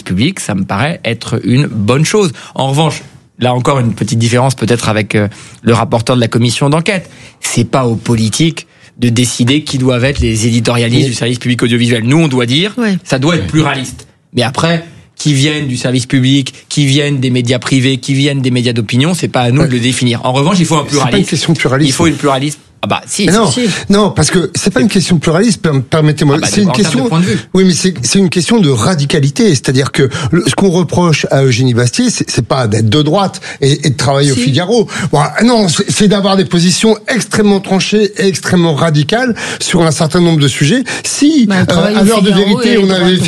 public, ça me paraît être une bonne chose. En revanche, là encore une petite différence peut-être avec le rapporteur de la commission d'enquête. C'est pas aux politiques de décider qui doivent être les éditorialistes du service public audiovisuel. Nous, on doit dire, ça doit être pluraliste. Mais après, qui viennent du service public, qui viennent des médias privés, qui viennent des médias d'opinion, c'est pas à nous de le définir. En revanche, il faut un pluralisme. C'est pas une question de pluralisme. Il faut une pluralisme. Ah bah si. Non, parce que c'est pas une question de pluralisme. Permettez-moi. C'est une question. Oui, mais c'est une question de radicalité. C'est-à-dire que ce qu'on reproche à Eugénie Bastier, c'est pas d'être de droite et de travailler au Figaro. Bon, non, c'est d'avoir des positions extrêmement tranchées, et extrêmement radicales sur un certain nombre de sujets. Si à l'heure de vérité,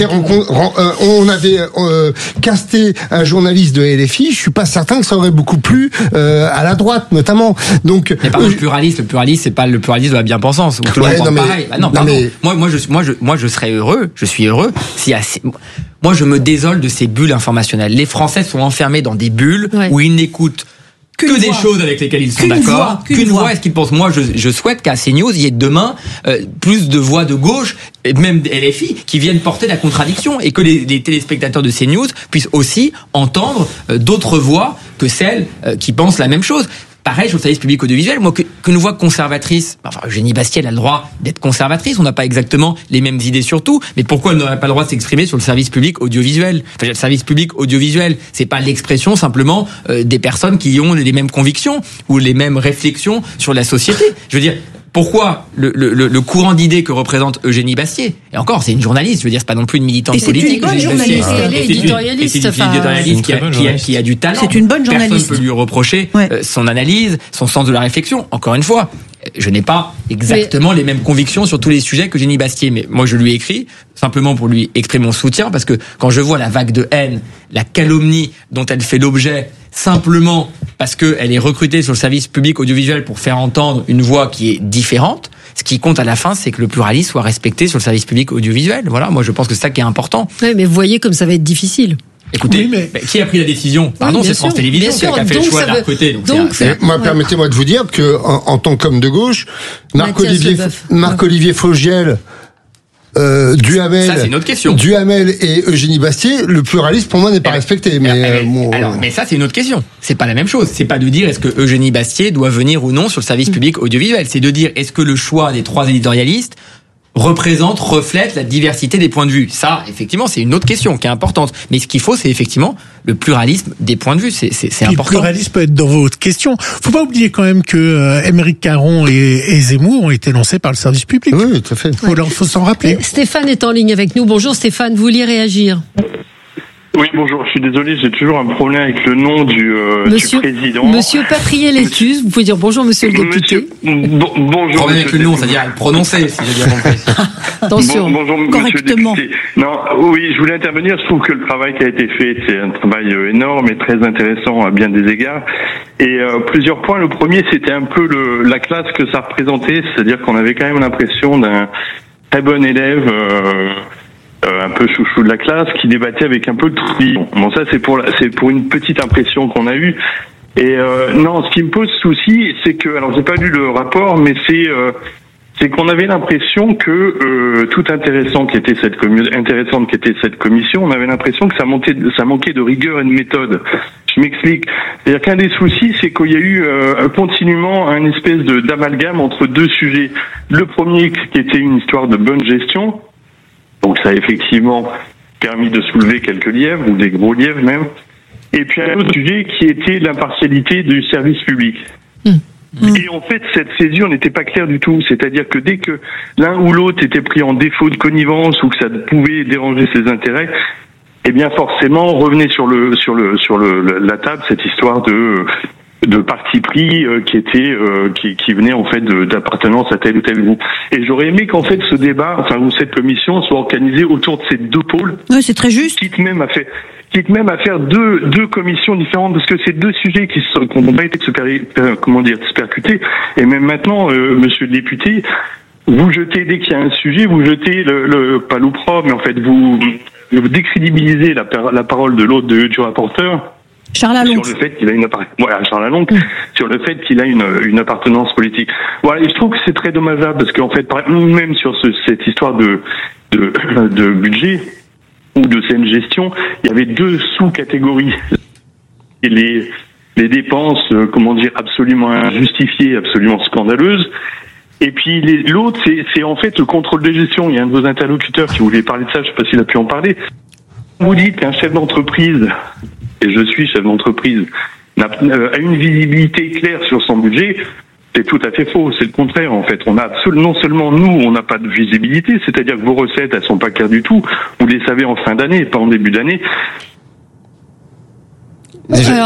on avait casté un journaliste de LFI, je suis pas certain que ça aurait beaucoup plu à la droite, notamment. Donc, mais par exemple, le pluralisme, c'est pas le pluralisme de la bien-pensance. Où tout le monde pense pareil. Bah non, pardon. Moi, je serais heureux. Je suis heureux si moi, je me désole de ces bulles informationnelles. Les Français sont enfermés dans des bulles où ils n'écoutent que des choses avec lesquelles ils sont d'accord. Qu'une voix. Est-ce qu'ils pensent? Moi, je souhaite qu'à CNews, il y ait demain plus de voix de gauche, et même LFI, qui viennent porter la contradiction, et que les téléspectateurs de CNews puissent aussi entendre d'autres voix que celles qui pensent la même chose. Pareil sur le service public audiovisuel, moi qu'une voix conservatrice, enfin Eugénie Bastier elle a le droit d'être conservatrice, on n'a pas exactement les mêmes idées sur tout, mais pourquoi elle n'aurait pas le droit de s'exprimer sur le service public audiovisuel? Enfin, le service public audiovisuel, c'est pas l'expression simplement des personnes qui ont les mêmes convictions ou les mêmes réflexions sur la société. Je veux dire, pourquoi le courant d'idées que représente Eugénie Bastier, et encore c'est une journaliste, je veux dire c'est pas non plus une militante politique, c'est une journaliste, elle est éditorialiste, qui a du talent. C'est une bonne journaliste. Personne ne peut lui reprocher son analyse, son sens de la réflexion. Encore une fois, je n'ai pas exactement les mêmes convictions sur tous les sujets que Eugénie Bastier, mais moi je lui ai écrit simplement pour lui exprimer mon soutien, parce que quand je vois la vague de haine, la calomnie dont elle fait l'objet, simplement parce qu'elle est recrutée sur le service public audiovisuel pour faire entendre une voix qui est différente, ce qui compte à la fin, c'est que le pluralisme soit respecté sur le service public audiovisuel. Voilà, moi je pense que c'est ça qui est important. Oui, mais vous voyez comme ça va être difficile. Écoutez, mais qui a pris la décision? Pardon, c'est France Télévisions qui a fait le choix de la recruter. Moi, permettez-moi de vous dire que, en tant qu'homme de gauche, Marc-Olivier Fogiel, Duhamel, ça, c'est une autre question. Duhamel et Eugénie Bastier, le pluralisme pour moi n'est pas respecté. Mais ça c'est une autre question. C'est pas la même chose. C'est pas de dire est-ce que Eugénie Bastier doit venir ou non sur le service public audiovisuel. C'est de dire est-ce que le choix des 3 éditorialistes reflète la diversité des points de vue. Ça, effectivement, c'est une autre question qui est importante. Mais ce qu'il faut, c'est effectivement le pluralisme des points de vue. C'est important. Le pluralisme peut être dans votre question. Faut pas oublier quand même que Aymeric Caron et Zemmour ont été lancés par le service public. Oui, tout à fait. Faut s'en rappeler. Stéphane est en ligne avec nous. Bonjour Stéphane, vous vouliez réagir? Oui, bonjour, je suis désolé, j'ai toujours un problème avec le nom du président. Monsieur Patrier-Lestus, vous pouvez dire bonjour monsieur le député. Bonjour. Problème avec le nom, c'est-à-dire le prononcer, si j'ai bien compris. Attention, bonjour, correctement. Monsieur le député. Non, oui, je voulais intervenir, je trouve que le travail qui a été fait, c'est un travail énorme et très intéressant à bien des égards. Et plusieurs points, le premier, c'était un peu la classe que ça représentait, c'est-à-dire qu'on avait quand même l'impression d'un très bon élève, un peu chouchou de la classe, qui débattait avec un peu de trouillon. Bon, ça c'est pour une petite impression qu'on a eue. Et non, ce qui me pose souci, c'est que, alors j'ai pas lu le rapport, mais c'est qu'on avait l'impression que tout intéressante qu'était cette commission, on avait l'impression que ça manquait de rigueur et de méthode. Je m'explique. C'est-à-dire qu'un des soucis, c'est qu'il y a eu continuellement un espèce d'amalgame entre 2 sujets. Le premier qui était une histoire de bonne gestion. Donc ça a effectivement permis de soulever quelques lièvres, ou des gros lièvres même. Et puis un autre sujet qui était l'impartialité du service public. Et en fait, cette césure n'était pas claire du tout. C'est-à-dire que dès que l'un ou l'autre était pris en défaut de connivence ou que ça pouvait déranger ses intérêts, eh bien forcément revenait sur la table cette histoire de parti pris qui venait en fait d'appartenance à tel ou tel groupe. Et j'aurais aimé qu'en fait ce débat, ou cette commission soit organisée autour de ces 2 pôles. Oui, c'est très juste. Quitte même à faire deux commissions différentes, parce que c'est 2 sujets qui n'ont pas été percutés. Et même maintenant, monsieur le député, vous jetez, dès qu'il y a un sujet, vous jetez pas l'opprobre, mais en fait vous décrédibilisez la parole de l'autre du rapporteur. Charles Alonso. Sur le fait qu'il a Charles Alonso, sur le fait qu'il a une appartenance politique. Voilà, et je trouve que c'est très dommageable parce qu'en fait, même sur cette histoire de budget, ou de saine gestion, il y avait 2 sous-catégories. Et les dépenses, absolument injustifiées, absolument scandaleuses. Et puis l'autre, c'est en fait le contrôle de gestion. Il y a un de vos interlocuteurs qui voulait parler de ça, je ne sais pas s'il a pu en parler. Vous dites qu'un chef d'entreprise, et je suis chef d'entreprise, a une visibilité claire sur son budget. C'est tout à fait faux. C'est le contraire, en fait. On a non seulement nous, on n'a pas de visibilité, c'est-à-dire que vos recettes, elles sont pas claires du tout. Vous les savez en fin d'année, pas en début d'année. Il y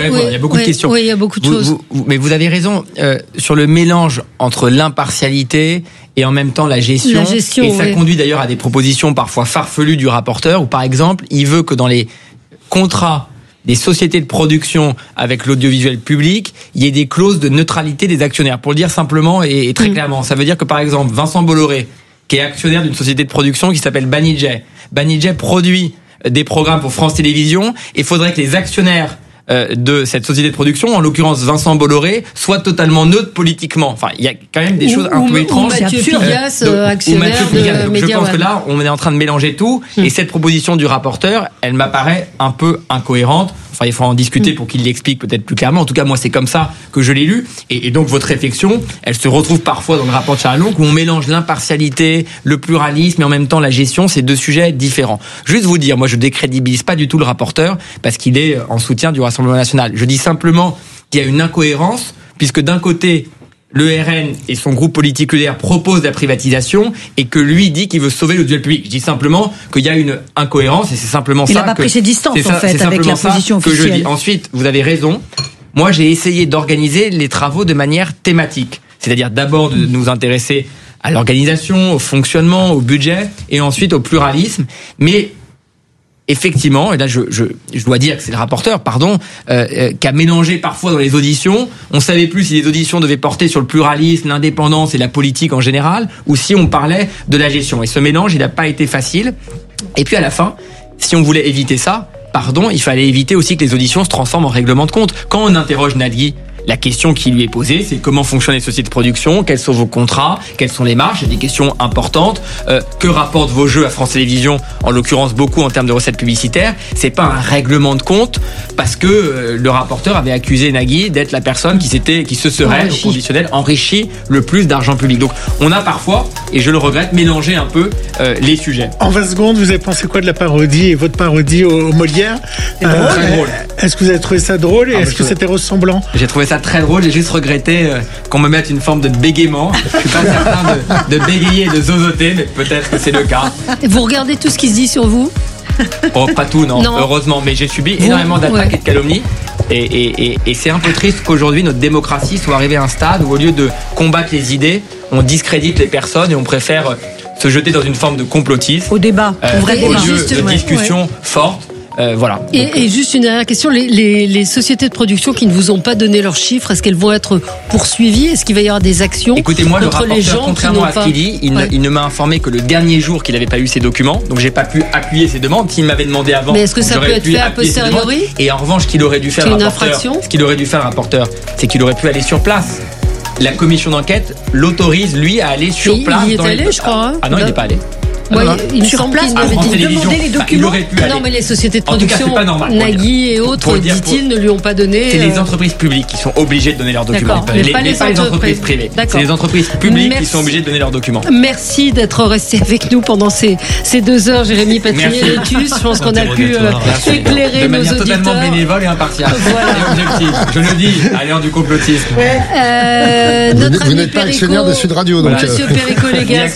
a beaucoup de questions. Oui, il y a beaucoup de choses. Mais vous avez raison sur le mélange entre l'impartialité et en même temps la gestion. Et ça conduit d'ailleurs à des propositions parfois farfelues du rapporteur, où par exemple, il veut que dans les contrats des sociétés de production avec l'audiovisuel public, il y ait des clauses de neutralité des actionnaires. Pour le dire simplement et très clairement, ça veut dire que par exemple, Vincent Bolloré, qui est actionnaire d'une société de production qui s'appelle Banijay produit des programmes pour France Télévisions, et il faudrait que les actionnaires de cette société de production, en l'occurrence Vincent Bolloré, soit totalement neutre politiquement. Enfin, il y a quand même des choses un peu étranges. Ou Mathieu Pigasse, actionnaire de Mediawan. Je pense que là, on est en train de mélanger tout, et cette proposition du rapporteur, elle m'apparaît un peu incohérente. Enfin, il faut en discuter pour qu'il l'explique peut-être plus clairement. En tout cas, moi, c'est comme ça que je l'ai lu. Et donc, votre réflexion, elle se retrouve parfois dans le rapport de Charles Lonck, où on mélange l'impartialité, le pluralisme et en même temps la gestion. C'est 2 sujets différents. Juste vous dire, moi, je décrédibilise pas du tout le rapporteur parce qu'il est en soutien du Rassemblement national. Je dis simplement qu'il y a une incohérence, puisque d'un côté, le RN et son groupe politique UDR proposent la privatisation et que lui dit qu'il veut sauver l'audiovisuel public. Je dis simplement qu'il y a une incohérence et c'est simplement ça. Il n'a pas pris ses distances en fait avec la position officielle. Que je dis. Ensuite, vous avez raison. Moi, j'ai essayé d'organiser les travaux de manière thématique. C'est-à-dire d'abord de nous intéresser à l'organisation, au fonctionnement, au budget et ensuite au pluralisme. Mais effectivement, et là je dois dire que c'est le rapporteur, qui a mélangé parfois dans les auditions. On savait plus si les auditions devaient porter sur le pluralisme, l'indépendance et la politique en général, ou si on parlait de la gestion. Et ce mélange, il n'a pas été facile. Et puis à la fin, si on voulait éviter ça, il fallait éviter aussi que les auditions se transforment en règlement de compte. Quand on interroge Nagui, la question qui lui est posée, c'est comment fonctionnent les sociétés de production, quels sont vos contrats, quelles sont les marges, c'est des questions importantes. Que rapportent vos jeux à France Télévisions, en l'occurrence beaucoup en termes de recettes publicitaires. C'est pas un règlement de compte parce que le rapporteur avait accusé Nagui d'être la personne qui se serait, au conditionnel, enrichi le plus d'argent public. Donc on a parfois, et je le regrette, mélangé un peu les sujets. En 20 secondes, vous avez pensé quoi de la parodie et votre parodie au Molière? Très drôle. Est-ce que vous avez trouvé ça drôle et est-ce que c'était ressemblant? J'ai trouvé ça très drôle, j'ai juste regretté qu'on me mette une forme de bégaiement. Je suis pas certain de bégayer et de zozoter, mais peut-être que c'est le cas. Vous regardez tout ce qui se dit sur vous? Oh, pas tout, non. Heureusement, mais j'ai subi énormément d'attaques et de calomnies. Et c'est un peu triste qu'aujourd'hui notre démocratie soit arrivée à un stade où au lieu de combattre les idées, on discrédite les personnes et on préfère se jeter dans une forme de complotisme. Au débat, au vrai débat. Au lieu de discussion forte. Voilà. Et juste une dernière question, les sociétés de production qui ne vous ont pas donné leurs chiffres, est-ce qu'elles vont être poursuivies? Est-ce qu'il va y avoir des actions? Écoutez, moi, contre le rapporteur, les gens contrairement à ce qu'il dit, il ne m'a informé que le dernier jour qu'il n'avait pas eu ses documents, donc j'ai pas pu appuyer ses demandes. S'il m'avait demandé avant, mais est-ce que ça peut être fait a posteriori? Et en revanche, ce qu'il aurait dû faire un rapporteur, c'est qu'il aurait pu aller sur place. La commission d'enquête l'autorise, lui, à aller sur place. Il y est allé, je crois. Ah non, il n'est pas allé. Ouais, il me semble qu'il avait demandé les documents. Non, mais les sociétés de production, en tout cas, c'est pas normal, Nagui et autres, dit-il, ne lui ont pas donné. C'est les entreprises publiques qui sont obligées de donner leurs documents. Pas les entreprises privées. C'est les entreprises publiques qui sont obligées de donner leurs documents. Merci d'être resté avec nous pendant ces 2 heures, Jérémy Patrier-Letus. Je pense qu'on a pu éclairer nos auditeurs. De manière totalement bénévole et impartiale. Et objectif. Je le dis, à l'heure du complotisme. Vous n'êtes pas actionnaire de Sud Radio, donc. Monsieur Perico Légas,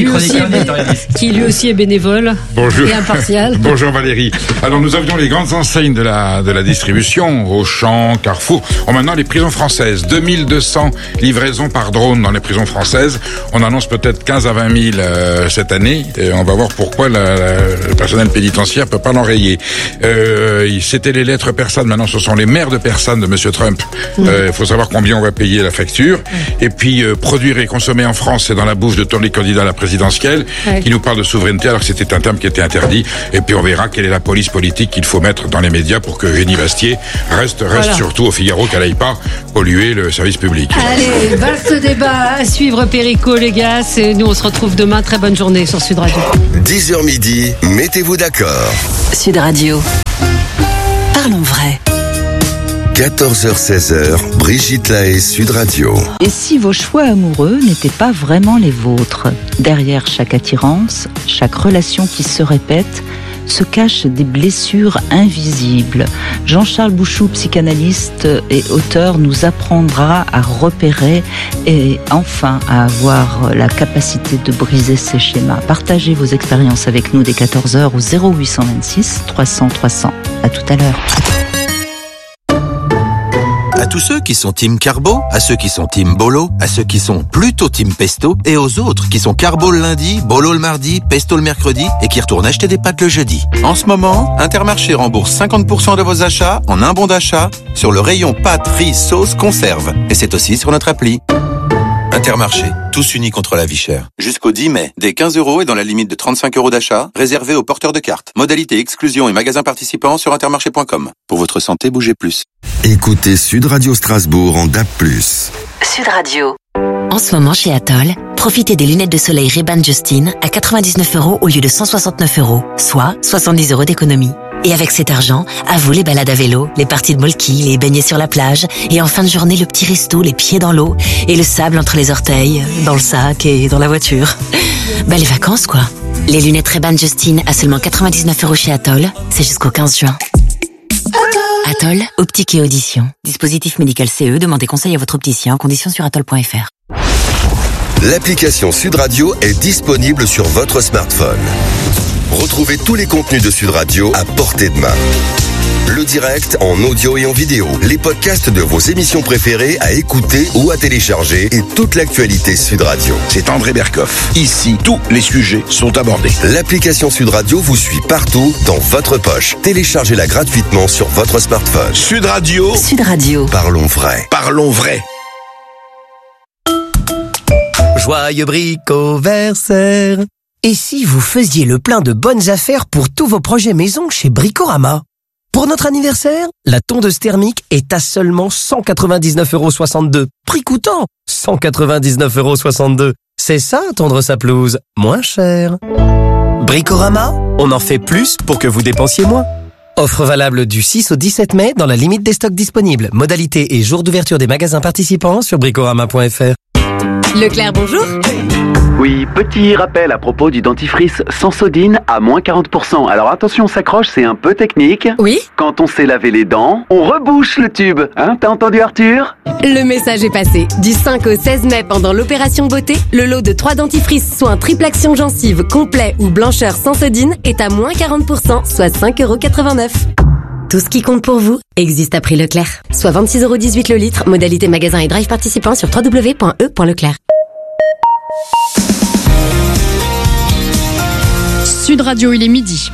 qui lui aussi est bénévole. Bonjour. Et impartial. Bonjour Valérie. Alors nous avions les grandes enseignes de la distribution, Auchan, Carrefour. Maintenant les prisons françaises, 2200 livraisons par drone dans les prisons françaises. On annonce peut-être 15 à 20 000 cette année. Et on va voir pourquoi le personnel pénitentiaire peut pas l'enrayer. C'était les lettres persanes, maintenant ce sont les mères de personnes de Monsieur Trump. Il faut savoir combien on va payer la facture. Et puis produire et consommer en France, c'est dans la bouche de tous les candidats à la présidentielle qui nous parlent parle de souveraineté alors que c'était un terme qui était interdit. Et puis on verra quelle est la police politique qu'il faut mettre dans les médias pour que Eugénie Bastier reste surtout au Figaro, qu'elle n'aille pas polluer le service public. Allez, vaste débat à suivre, Perico, les gars. Et nous, on se retrouve demain. Très bonne journée sur Sud Radio. 10h midi, mettez-vous d'accord. Sud Radio. Parlons vrai. 14h-16h, Brigitte Lahaie, Sud Radio. Et si vos choix amoureux n'étaient pas vraiment les vôtres? Derrière chaque attirance, chaque relation qui se répète, se cachent des blessures invisibles. Jean-Charles Bouchoux, psychanalyste et auteur, nous apprendra à repérer et enfin à avoir la capacité de briser ces schémas. Partagez vos expériences avec nous dès 14h au 0826 300 300. À tout à l'heure. À tous ceux qui sont team carbo, à ceux qui sont team bolo, à ceux qui sont plutôt team pesto, et aux autres qui sont carbo le lundi, bolo le mardi, pesto le mercredi, et qui retournent acheter des pâtes le jeudi. En ce moment, Intermarché rembourse 50% de vos achats en un bon d'achat sur le rayon pâtes, riz, sauce, conserve. Et c'est aussi sur notre appli. Intermarché, tous unis contre la vie chère. Jusqu'au 10 mai, dès 15 € et dans la limite de 35 € d'achat, réservé aux porteurs de cartes. Modalité exclusion et magasins participants sur intermarché.com. Pour votre santé, bougez plus. Écoutez Sud Radio Strasbourg en DAB+. Sud Radio. En ce moment, chez Atoll, profitez des lunettes de soleil Ray-Ban Justin à 99 € au lieu de 169 €, soit 70 € d'économie. Et avec cet argent, à vous les balades à vélo, les parties de molki, les baignets sur la plage, et en fin de journée, le petit resto, les pieds dans l'eau, et le sable entre les orteils, dans le sac et dans la voiture. Bah, les vacances, quoi. Les lunettes Ray-Ban Justin à seulement 99 € chez Atoll, c'est jusqu'au 15 juin. Atoll, optique et audition. Dispositif médical CE, demandez conseil à votre opticien, conditions sur atoll.fr. L'application Sud Radio est disponible sur votre smartphone. Retrouvez tous les contenus de Sud Radio à portée de main. Le direct en audio et en vidéo, les podcasts de vos émissions préférées à écouter ou à télécharger et toute l'actualité Sud Radio. C'est André Berkoff. Ici, tous les sujets sont abordés. L'application Sud Radio vous suit partout dans votre poche. Téléchargez-la gratuitement sur votre smartphone. Sud Radio. Sud Radio. Parlons vrai. Parlons vrai. Joyeux bricoversaire. Et si vous faisiez le plein de bonnes affaires pour tous vos projets maison chez Bricorama? Pour notre anniversaire, la tondeuse thermique est à seulement 199,62 €. Prix coûtant 199,62 €. C'est ça, tondre sa pelouse, moins cher. Bricorama, on en fait plus pour que vous dépensiez moins. Offre valable du 6 au 17 mai dans la limite des stocks disponibles. Modalité et jour d'ouverture des magasins participants sur bricorama.fr. Leclerc, bonjour. Oui, petit rappel à propos du dentifrice Sensodyne à moins 40%. Alors attention, on s'accroche, c'est un peu technique. Oui. Quand on s'est lavé les dents, on rebouche le tube. Hein, t'as entendu Arthur? Le message est passé. Du 5 au 16 mai, pendant l'opération beauté, le lot de 3 dentifrices, soit un triple action gencive complet ou blancheur Sensodyne, est à moins 40%, soit 5,89 €. Tout ce qui compte pour vous existe à prix Leclerc. Soit 26,18 € le litre, modalité magasin et drive participant sur www.e.leclerc. Sud Radio, il est midi.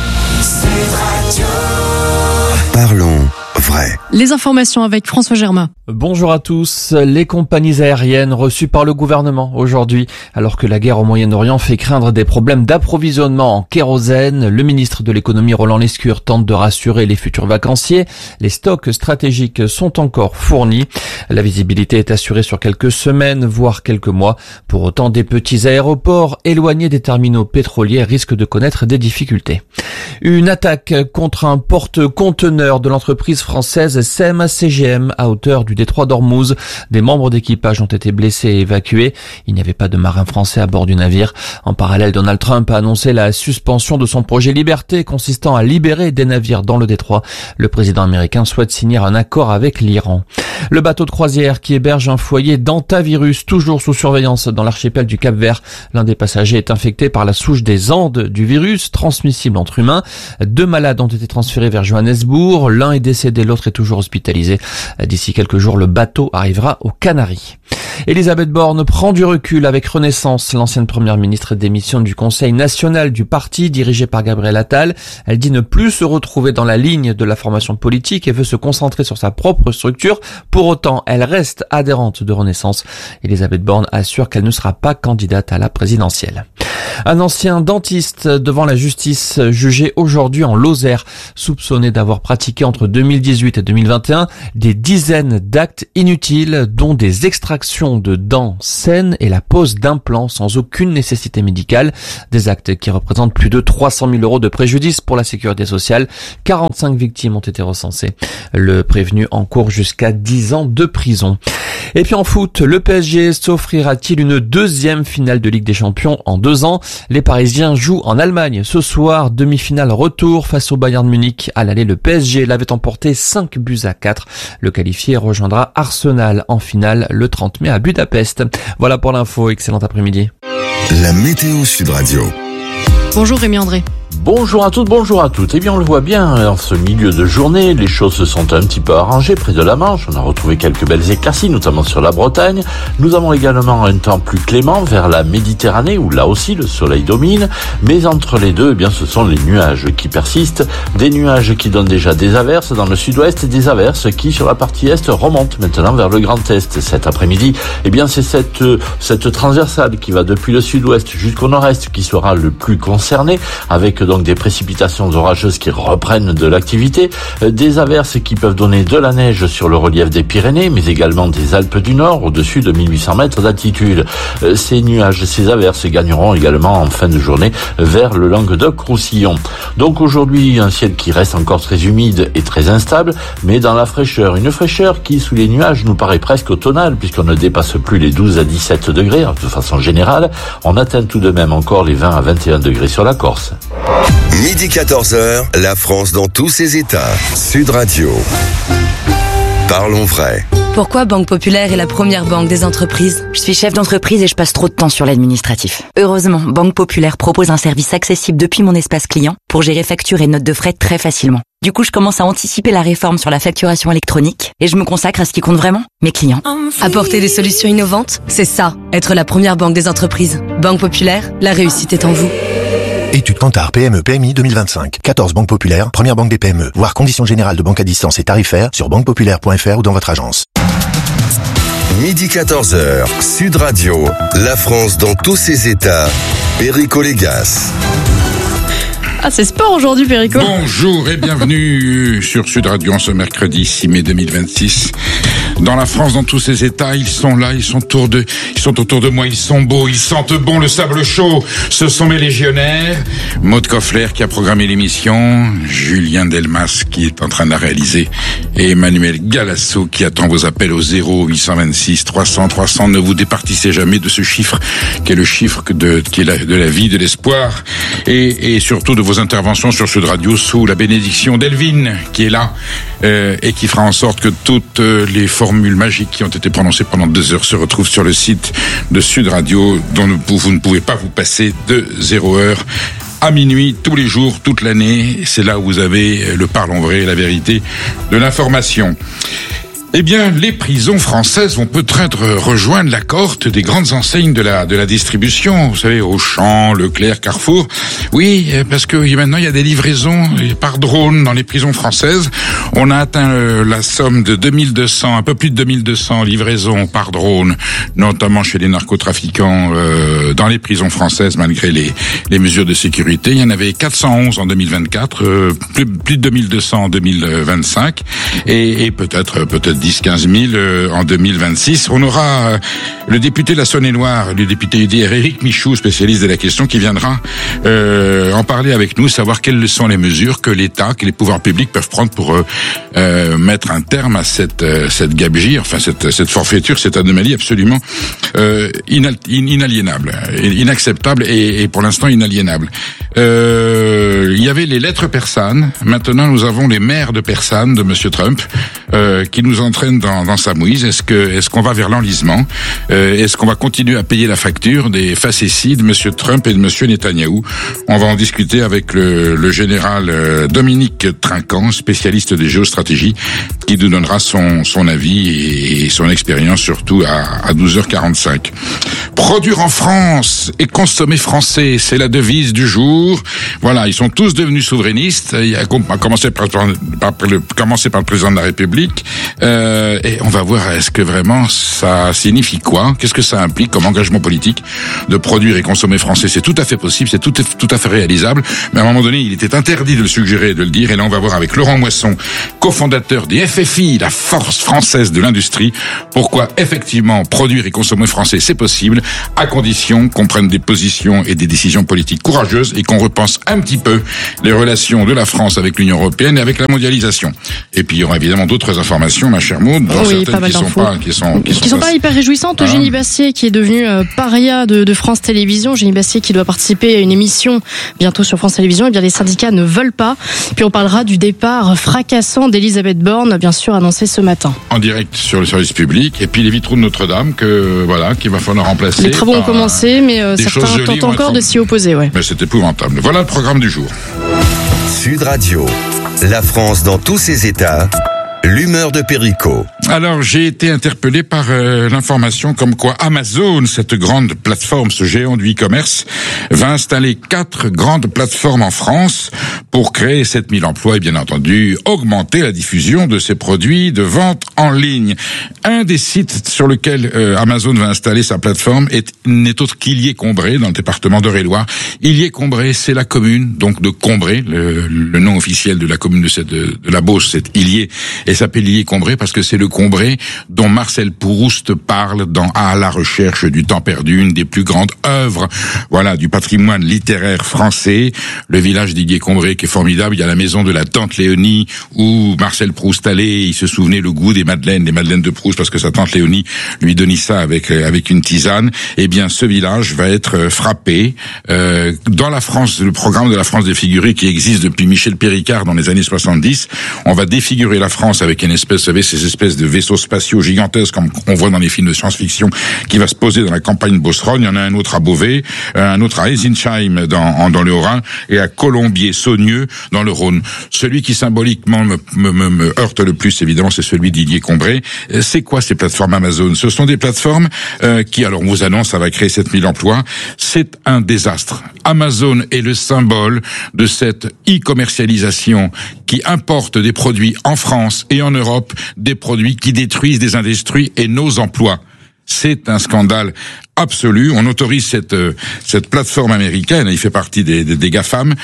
Parlons vrai. Les informations avec François Germain. Bonjour à tous. Les compagnies aériennes reçues par le gouvernement aujourd'hui, alors que la guerre au Moyen-Orient fait craindre des problèmes d'approvisionnement en kérosène, le ministre de l'économie Roland Lescure tente de rassurer les futurs vacanciers. Les stocks stratégiques sont encore fournis. La visibilité est assurée sur quelques semaines, voire quelques mois. Pour autant, des petits aéroports éloignés des terminaux pétroliers risquent de connaître des difficultés. Une attaque contre un porte-conteneur de l'entreprise française CMA-CGM à hauteur du détroit d'Ormuz. Des membres d'équipage ont été blessés et évacués. Il n'y avait pas de marins français à bord du navire. En parallèle, Donald Trump a annoncé la suspension de son projet Liberté consistant à libérer des navires dans le détroit. Le président américain souhaite signer un accord avec l'Iran. Le bateau de croisière qui héberge un foyer d'hantavirus toujours sous surveillance dans l'archipel du Cap-Vert. L'un des passagers est infecté par la souche des Andes du virus transmissible entre humains. 2 malades ont été transférés vers Johannesburg. L'un est décédé, l'autre est toujours hospitalisé. D'ici quelques jours, le bateau arrivera aux Canaries. Elisabeth Borne prend du recul avec Renaissance. L'ancienne première ministre démissionne du Conseil national du parti dirigé par Gabriel Attal. Elle dit ne plus se retrouver dans la ligne de la formation politique et veut se concentrer sur sa propre structure. Pour autant, elle reste adhérente de Renaissance. Elisabeth Borne assure qu'elle ne sera pas candidate à la présidentielle. Un ancien dentiste devant la justice jugé aujourd'hui en Lozère, soupçonné d'avoir pratiqué entre 2018 et 2021 des dizaines d'actes inutiles, dont des extractions de dents saines et la pose d'implants sans aucune nécessité médicale. Des actes qui représentent plus de 300 000 € de préjudice pour la sécurité sociale. 45 victimes ont été recensées. Le prévenu encourt jusqu'à 10 ans de prison. Et puis en foot, le PSG s'offrira-t-il une deuxième finale de Ligue des Champions en 2 ans? Les Parisiens jouent en Allemagne ce soir, demi-finale retour face au Bayern de Munich. À l'aller, le PSG l'avait emporté 5-4. Le qualifié rejoindra Arsenal en finale le 30 mai à Budapest. Voilà pour l'info, excellent après-midi. La météo Sud Radio. Bonjour Rémi André. Bonjour à toutes, bonjour à toutes. Eh bien, on le voit bien, en ce milieu de journée, les choses se sont un petit peu arrangées près de la Manche. On a retrouvé quelques belles éclaircies, notamment sur la Bretagne. Nous avons également un temps plus clément vers la Méditerranée, où là aussi le soleil domine. Mais entre les deux, eh bien, ce sont les nuages qui persistent. Des nuages qui donnent déjà des averses dans le sud-ouest et des averses qui, sur la partie est, remontent maintenant vers le Grand Est. Cet après-midi, eh bien, c'est cette transversale qui va depuis le sud-ouest jusqu'au nord-est qui sera le plus concerné, avec donc des précipitations orageuses qui reprennent de l'activité, des averses qui peuvent donner de la neige sur le relief des Pyrénées, mais également des Alpes du Nord, au-dessus de 1800 mètres d'altitude. Ces nuages, ces averses gagneront également en fin de journée vers le Languedoc-Roussillon. Donc aujourd'hui, un ciel qui reste encore très humide et très instable, mais dans la fraîcheur. Une fraîcheur qui, sous les nuages, nous paraît presque automnale, puisqu'on ne dépasse plus les 12 à 17 degrés, de façon générale. On atteint tout de même encore les 20 à 21 degrés sur la Corse. Midi 14h, la France dans tous ses états. Sud Radio. Parlons vrai. Pourquoi Banque Populaire est la première banque des entreprises? Je suis chef d'entreprise et je passe trop de temps sur l'administratif. Heureusement, Banque Populaire propose un service accessible depuis mon espace client pour gérer factures et notes de frais très facilement. Du coup, je commence à anticiper la réforme sur la facturation électronique et je me consacre à ce qui compte vraiment, mes clients. Apporter des solutions innovantes, c'est ça, être la première banque des entreprises. Banque Populaire, la réussite est en vous. Étude Kantar PME PMI 2025. 14 banques populaires, première banque des PME. Voir conditions générales de banque à distance et tarifaires sur banquepopulaire.fr ou dans votre agence. Midi 14h, Sud Radio, la France dans tous ses états. Perico Légas. Ah, c'est sport aujourd'hui, Perico. Bonjour et bienvenue sur Sud Radio en ce mercredi 6 mai 2026. Dans la France, dans tous ses états, ils sont là, ils sont autour de moi, ils sont beaux, ils sentent bon le sable chaud. Ce sont mes légionnaires. Maude Koffler qui a programmé l'émission, Julien Delmas qui est en train de la réaliser et Emmanuel Galasso qui attend vos appels au 0826 300 300. Ne vous départissez jamais de ce chiffre qui est le chiffre de la vie, de l'espoir et surtout de vos interventions sur Sud Radio sous la bénédiction d'Elvin qui est là et qui fera en sorte que toutes les formules magiques qui ont été prononcées pendant 2 heures se retrouvent sur le site de Sud Radio dont vous ne pouvez pas vous passer de 0h à minuit, tous les jours, toute l'année. C'est là où vous avez le parlons vrai, la vérité de l'information. Eh bien, les prisons françaises vont peut-être rejoindre la cohorte des grandes enseignes de la distribution. Vous savez, Auchan, Leclerc, Carrefour. Oui, parce que maintenant, il y a des livraisons par drone dans les prisons françaises. On a atteint la somme de 2200, un peu plus de 2200 livraisons par drone, notamment chez les narcotrafiquants dans les prisons françaises, malgré les mesures de sécurité. Il y en avait 411 en 2024, plus de 2200 en 2025, et peut-être 10-15 000 en 2026. On aura le député de la Saône-et-Loire, le député UDR, Éric Michaud, spécialiste de la question, qui viendra en parler avec nous, savoir quelles sont les mesures que l'État, que les pouvoirs publics peuvent prendre pour mettre un terme à cette gabegie, enfin cette forfaiture, cette anomalie absolument inaliénable, inacceptable et pour l'instant inaliénable. Il y avait les lettres persanes. Maintenant, nous avons les maires de persane de Monsieur Trump qui nous entraîne dans sa mouise. Est-ce qu'on va vers l'enlisement? Est-ce qu'on va continuer à payer la facture des facéties de Monsieur Trump et de Monsieur Netanyahou? On va en discuter avec le général Dominique Trinquant, spécialiste des géostratégies, qui nous donnera son avis et son expérience surtout à 12h45. Produire en France et consommer français, c'est la devise du jour. Voilà, ils sont tous devenus souverainistes. Il a commencé par le président de la République, Et on va voir est-ce que vraiment ça signifie quoi, qu'est-ce que ça implique comme engagement politique de produire et consommer français. C'est tout à fait possible, c'est tout à fait réalisable, mais à un moment donné, il était interdit de le suggérer et de le dire. Et là, on va voir avec Laurent Moisson, cofondateur des FFI, la Force française de l'industrie, pourquoi effectivement produire et consommer français, c'est possible, à condition qu'on prenne des positions et des décisions politiques courageuses et qu'on repense un petit peu les relations de la France avec l'Union européenne et avec la mondialisation. Et puis il y aura évidemment d'autres informations, ma chère Maud, dont certaines qui sont pas hyper réjouissantes. Eugénie Bastier, qui est devenue paria de France Télévisions, Eugénie Bastier qui doit participer à une émission bientôt sur France Télévisions, et bien les syndicats ne veulent pas. Puis on parlera du départ fracassant d'Elisabeth Borne, bien sûr annoncé ce matin. En direct sur le service public, et puis les vitraux de Notre-Dame qu'il va falloir remplacer. Les travaux ont commencé, mais certains tentent encore de s'y opposer. Ouais. Mais c'est épouvantable. Voilà le programme du jour. Sud Radio, la France dans tous ses états. L'humeur de Perico. Alors, j'ai été interpellé par l'information comme quoi Amazon, cette grande plateforme, ce géant du e-commerce, va installer 4 grandes plateformes en France pour créer 7000 emplois et bien entendu augmenter la diffusion de ses produits de vente en ligne. Un des sites sur lequel Amazon va installer sa plateforme n'est autre qu'Illier-Combray, dans le département d'Eure-et-Loir. Illier-Combray, c'est la commune donc de Combray, le nom officiel de la commune de la Beauce, c'est Illier. Et s'appelle Illier-Combray parce que c'est le Combray dont Marcel Proust parle dans À la recherche du temps perdu, une des plus grandes œuvres, du patrimoine littéraire français. Le village d'Illier-Combray qui est formidable. Il y a la maison de la tante Léonie où Marcel Proust allait, il se souvenait le goût des madeleines de Proust parce que sa tante Léonie lui donnait ça avec une tisane. Eh bien, ce village va être frappé dans la France, le programme de la France défigurée qui existe depuis Michel Péricard dans les années 70. On va défigurer la France avec ces espèces de vaisseaux spatiaux gigantesques comme on voit dans les films de science-fiction qui va se poser dans la campagne Beauceronne. Il y en a un autre à Beauvais, un autre à Esinsheim dans le Haut-Rhin et à Colombier-Saunieux dans le Rhône. Celui qui symboliquement me heurte le plus, évidemment, c'est celui d'Illier-Combray. C'est quoi ces plateformes Amazon? Ce sont des plateformes qui, alors on vous annonce, ça va créer 7000 emplois. C'est un désastre. Amazon est le symbole de cette e-commercialisation qui importe des produits en France et en Europe, des produits qui détruisent des industries et nos emplois. C'est un scandale absolu. On autorise cette plateforme américaine, il fait partie des GAFAM,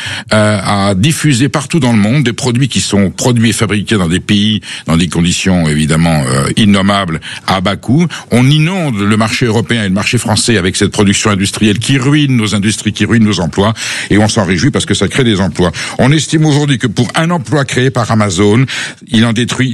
à diffuser partout dans le monde des produits qui sont produits et fabriqués dans des pays, dans des conditions évidemment innommables, à bas coût. On inonde le marché européen et le marché français avec cette production industrielle qui ruine nos industries, qui ruine nos emplois, et on s'en réjouit parce que ça crée des emplois. On estime aujourd'hui que pour un emploi créé par Amazon, il en détruit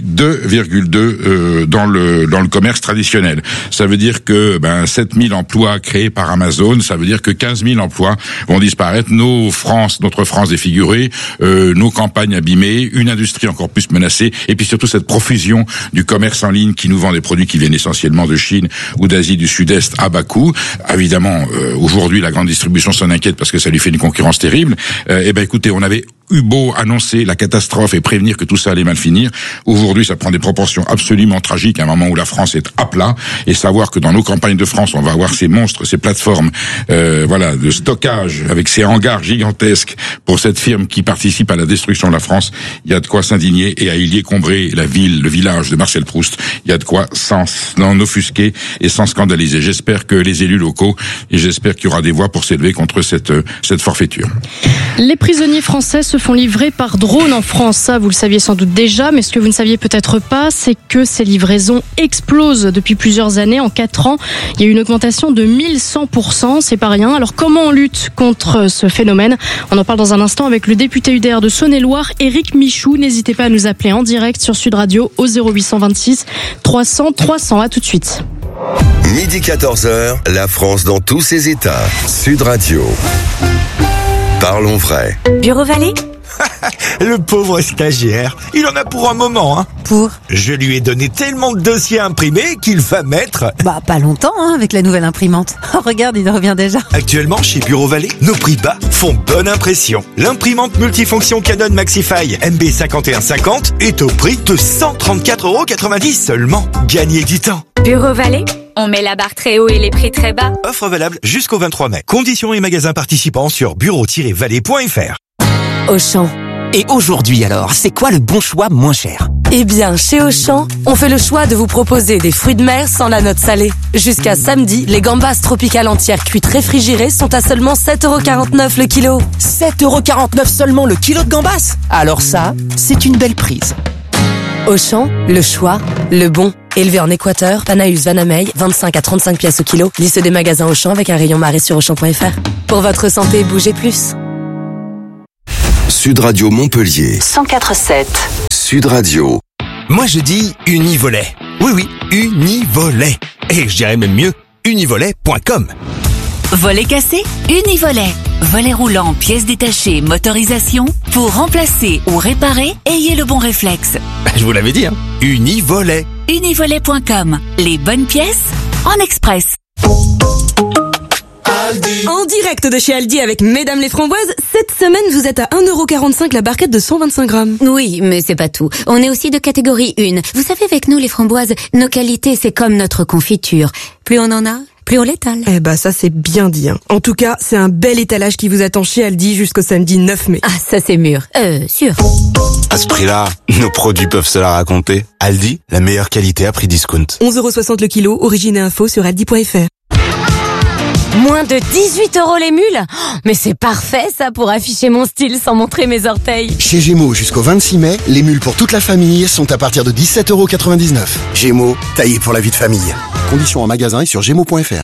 2,2 dans le commerce traditionnel. Ça veut dire que 7000 emplois créés par Amazon, ça veut dire que 15 000 emplois vont disparaître, notre France défigurée, nos campagnes abîmées, une industrie encore plus menacée, et puis surtout cette profusion du commerce en ligne qui nous vend des produits qui viennent essentiellement de Chine ou d'Asie du Sud-Est à bas coût. Évidemment, aujourd'hui, la grande distribution s'en inquiète parce que ça lui fait une concurrence terrible. Écoutez, on avait eu beau annoncer la catastrophe et prévenir que tout ça allait mal finir. Aujourd'hui, ça prend des proportions absolument tragiques à un moment où la France est à plat, et savoir que dans nos campagnes de France, on va avoir ces monstres, ces plateformes, de stockage avec ces hangars gigantesques pour cette firme qui participe à la destruction de la France. Il y a de quoi s'indigner, et à Illier-Combray, le village de Marcel Proust, il y a de quoi s'en offusquer et s'en scandaliser. J'espère que les élus locaux, et j'espère qu'il y aura des voix pour s'élever contre cette forfaiture. Les prisonniers français se font livrer par drone en France. Ça, vous le saviez sans doute déjà, mais ce que vous ne saviez peut-être pas, c'est que ces livraisons explosent depuis plusieurs années. En 4 ans, il y a eu une augmentation de 1100%. C'est pas rien. Alors, comment on lutte contre ce phénomène? On en parle dans un instant avec le député UDR de Saône-et-Loire, Éric Michou. N'hésitez pas à nous appeler en direct sur Sud Radio au 0826 300 300. À tout de suite. Midi 14h, la France dans tous ses états. Sud Radio. Parlons vrai. Bureau Vallée? Le pauvre stagiaire, il en a pour un moment, hein. Pour? Je lui ai donné tellement de dossiers à imprimer qu'il va mettre... Pas longtemps, avec la nouvelle imprimante. Oh, regarde, il revient déjà. Actuellement, chez Bureau Vallée, nos prix bas font bonne impression. L'imprimante multifonction Canon Maxify MB5150 est au prix de 134,90€ seulement. Gagnez du temps. Bureau Vallée, on met la barre très haut et les prix très bas. Offre valable jusqu'au 23 mai. Conditions et magasins participants sur bureau-vallée.fr. Auchan. Et aujourd'hui alors, c'est quoi le bon choix moins cher? Eh bien, chez Auchan, on fait le choix de vous proposer des fruits de mer sans la note salée. Jusqu'à samedi, les gambas tropicales entières cuites réfrigérées sont à seulement 7,49€ le kilo. 7,49€ seulement le kilo de gambas? Alors ça, c'est une belle prise. Auchan, le choix, le bon. Élevé en Équateur, Panaus Vanamey, 25 à 35 pièces au kilo. Liste des magasins Auchan avec un rayon marée sur Auchan.fr. Pour votre santé, bougez plus. Sud Radio Montpellier 104.7. Sud Radio. Moi je dis Univolet. Oui, Univolet. Et je dirais même mieux, univolet.com. Volet cassé, Univolet. Volet roulant, pièces détachées, motorisation. Pour remplacer ou réparer, ayez le bon réflexe. Je vous l'avais dit, hein. Univolet. Univolet.com. Les bonnes pièces en express. En direct de chez Aldi avec Mesdames les Framboises, cette semaine vous êtes à 1,45€ la barquette de 125 grammes. Oui, mais c'est pas tout. On est aussi de catégorie 1. Vous savez, avec nous les framboises, nos qualités c'est comme notre confiture. Plus on en a, plus on l'étale. Eh bah ça c'est bien dit. Hein. En tout cas, c'est un bel étalage qui vous attend chez Aldi jusqu'au samedi 9 mai. Ah ça c'est mûr. Sûr. À ce prix-là, nos produits peuvent se la raconter. Aldi, la meilleure qualité à prix discount. 11,60€ le kilo, origine et info sur aldi.fr. Moins de 18€ les mules? Mais c'est parfait ça pour afficher mon style sans montrer mes orteils. Chez Gémeaux jusqu'au 26 mai, les mules pour toute la famille sont à partir de 17,99€. Gémeaux, taillé pour la vie de famille. Conditions en magasin et sur gémeaux.fr.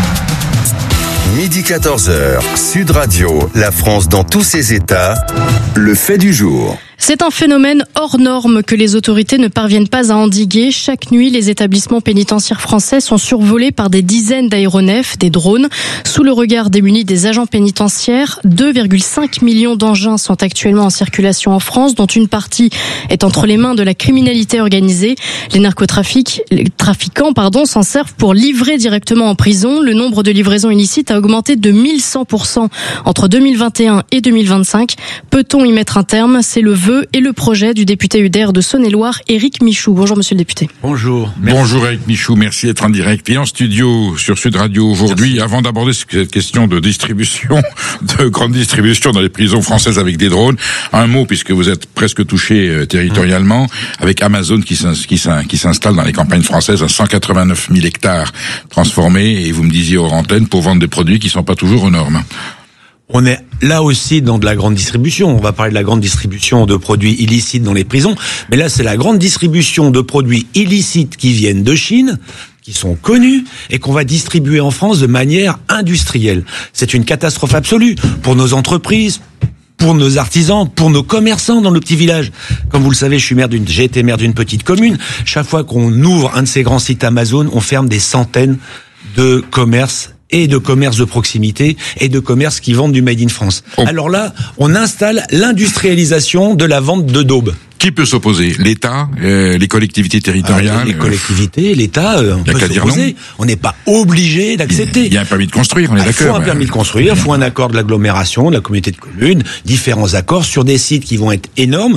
Midi 14h, Sud Radio, la France dans tous ses états, le fait du jour. C'est un phénomène hors norme que les autorités ne parviennent pas à endiguer. Chaque nuit, les établissements pénitentiaires français sont survolés par des dizaines d'aéronefs, des drones. Sous le regard démuni des agents pénitentiaires, 2,5 millions d'engins sont actuellement en circulation en France, dont une partie est entre les mains de la criminalité organisée. Les trafiquants s'en servent pour livrer directement en prison. Le nombre de livraisons illicites a augmenté de 1100% entre 2021 et 2025. Peut-on y mettre un terme? C'est le vœu et le projet du député UDR de Saône-et-Loire, Éric Michou. Bonjour monsieur le député. Bonjour. Bonjour Éric Michou, merci d'être en direct et en studio sur Sud Radio aujourd'hui. Merci. Avant d'aborder cette question de distribution, de grande distribution dans les prisons françaises avec des drones, un mot puisque vous êtes presque touché territorialement avec Amazon qui s'installe dans les campagnes françaises à 189 000 hectares transformés et vous me disiez hors antenne pour vendre des produits qui sont pas toujours aux normes. On est là aussi dans de la grande distribution. On va parler de la grande distribution de produits illicites dans les prisons. Mais là, c'est la grande distribution de produits illicites qui viennent de Chine, qui sont connus et qu'on va distribuer en France de manière industrielle. C'est une catastrophe absolue pour nos entreprises, pour nos artisans, pour nos commerçants dans nos petits villages. Comme vous le savez, j'ai été maire d'une petite commune. Chaque fois qu'on ouvre un de ces grands sites Amazon, on ferme des centaines de commerces et de commerces de proximité et de commerces qui vendent du Made in France. Alors là, on installe l'industrialisation de la vente de daubes. Qui peut s'opposer? L'État, les collectivités territoriales? Les collectivités, l'État, on peut s'opposer. On n'est pas obligé d'accepter. Il y a un permis de construire, on est d'accord. Il faut un permis de construire, il faut un accord de l'agglomération, de la communauté de communes, différents accords sur des sites qui vont être énormes.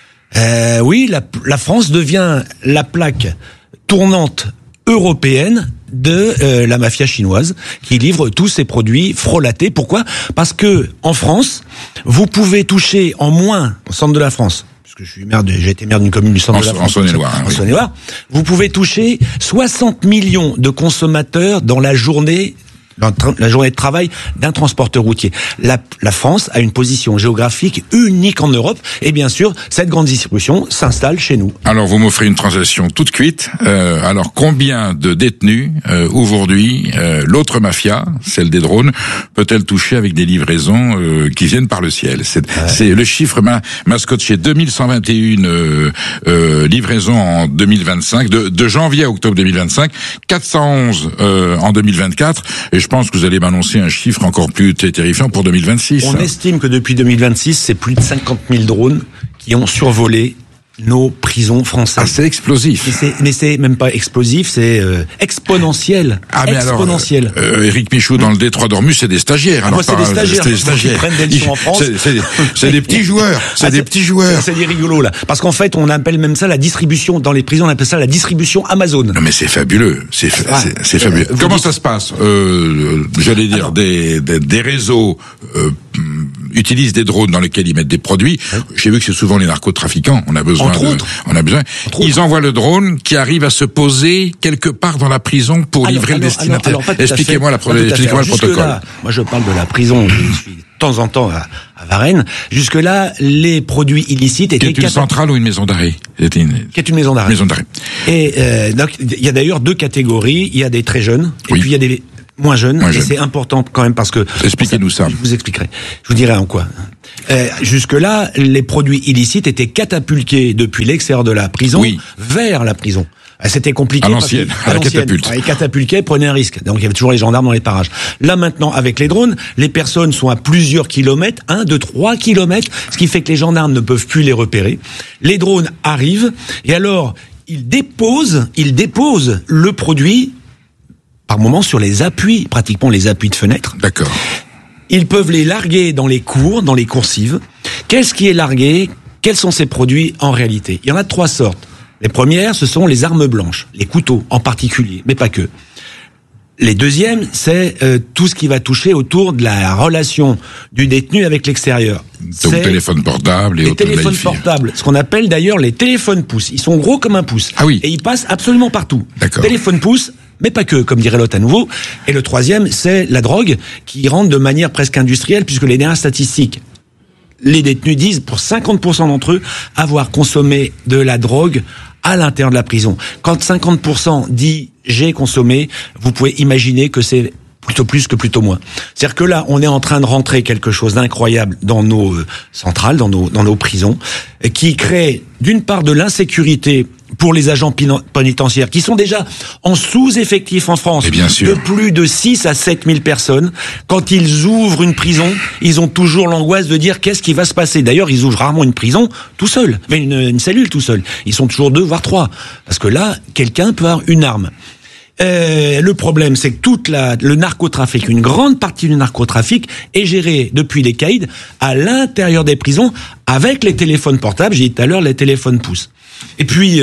Oui, la France devient la plaque tournante européenne de la mafia chinoise qui livre tous ces produits frelatés. Pourquoi? Parce que en France, vous pouvez toucher en moins au centre de la France. Parce que j'ai été maire d'une commune du centre de la France. En Saône-et-Loire. En Saône-et-Loire. Vous pouvez toucher 60 millions de consommateurs dans la journée de travail d'un transporteur routier. La France a une position géographique unique en Europe et bien sûr, cette grande distribution s'installe chez nous. Alors, vous m'offrez une transaction toute cuite. Alors, combien de détenus aujourd'hui, l'autre mafia, celle des drones, peut-elle toucher avec des livraisons qui viennent par le ciel? C'est le chiffre m'a scotché. 2121 livraisons en 2025, de janvier à octobre 2025, 411 en 2024, et je pense que vous allez m'annoncer un chiffre encore plus terrifiant pour 2026. On estime que depuis 2026, c'est plus de 50 000 drones qui ont survolé nos prisons françaises. Ah, c'est explosif. Mais c'est même pas explosif, c'est exponentiel. Ah, mais exponentiel. Alors, Éric Michou, dans le détroit d'Ormus, c'est des stagiaires. Alors, moi, c'est des stagiaires. Qui prennent des leçons en France. C'est des petits joueurs. C'est des petits joueurs. C'est des rigolos, là. Parce qu'en fait, on appelle même ça la distribution, dans les prisons, on appelle ça la distribution Amazon. Non, mais c'est fabuleux. C'est fabuleux. Comment ça se passe? J'allais dire, des réseaux, utilisent des drones dans lesquels ils mettent des produits. Oui. J'ai vu que c'est souvent les narcotrafiquants. On a besoin Ils envoient le drone qui arrive à se poser quelque part dans la prison pour livrer le destinataire. Expliquez-moi le protocole. Là, moi, je parle de la prison. Je suis de temps en temps à Varennes. Jusque-là, les produits illicites étaient... Qui est une centrale ou une maison d'arrêt? Qui est une maison d'arrêt. Et donc, il y a d'ailleurs deux catégories. Il y a des très jeunes, et puis il y a des moins jeunes. Et c'est important quand même parce que... Expliquez-nous ça. Je vous expliquerai. Je vous dirai en quoi. Jusque-là, les produits illicites étaient catapultés depuis l'extérieur de la prison vers la prison. C'était compliqué. À l'ancienne, à la catapulte. Ils catapultaient, prenaient un risque. Donc il y avait toujours les gendarmes dans les parages. Là maintenant, avec les drones, les personnes sont à plusieurs kilomètres, 1, 2, 3 kilomètres, ce qui fait que les gendarmes ne peuvent plus les repérer. Les drones arrivent, et alors, ils déposent le produit, par moment, sur les appuis, pratiquement les appuis de fenêtre. D'accord. Ils peuvent les larguer dans les cours, dans les coursives. Qu'est-ce qui est largué? Quels sont ces produits en réalité? Il y en a 3 sortes. Les premières, ce sont les armes blanches, les couteaux en particulier, mais pas que. Les deuxièmes, c'est tout ce qui va toucher autour de la relation du détenu avec l'extérieur. Donc téléphone portable et les téléphones portables, ce qu'on appelle d'ailleurs les téléphones pouces. Ils sont gros comme un pouce. Ah oui. Et ils passent absolument partout. D'accord. Téléphone pouce, mais pas que, comme dirait l'autre à nouveau. Et le troisième, c'est la drogue, qui rentre de manière presque industrielle, puisque les dernières statistiques, les détenus disent, pour 50% d'entre eux, avoir consommé de la drogue à l'intérieur de la prison. Quand 50% dit j'ai consommé, vous pouvez imaginer que c'est plutôt plus que plutôt moins. C'est-à-dire que là, on est en train de rentrer quelque chose d'incroyable dans nos centrales, dans nos prisons, qui crée d'une part de l'insécurité pour les agents pénitentiaires qui sont déjà en sous-effectif en France, de plus de 6 à 7 000 personnes. Quand ils ouvrent une prison, ils ont toujours l'angoisse de dire qu'est-ce qui va se passer. D'ailleurs, ils ouvrent rarement une prison tout seul, mais une cellule tout seul. Ils sont toujours 2 voire 3, parce que là, quelqu'un peut avoir une arme. Le problème, c'est que le narcotrafic, une grande partie du narcotrafic est gérée depuis les caïds à l'intérieur des prisons avec les téléphones portables. J'ai dit tout à l'heure les téléphones pouces. Et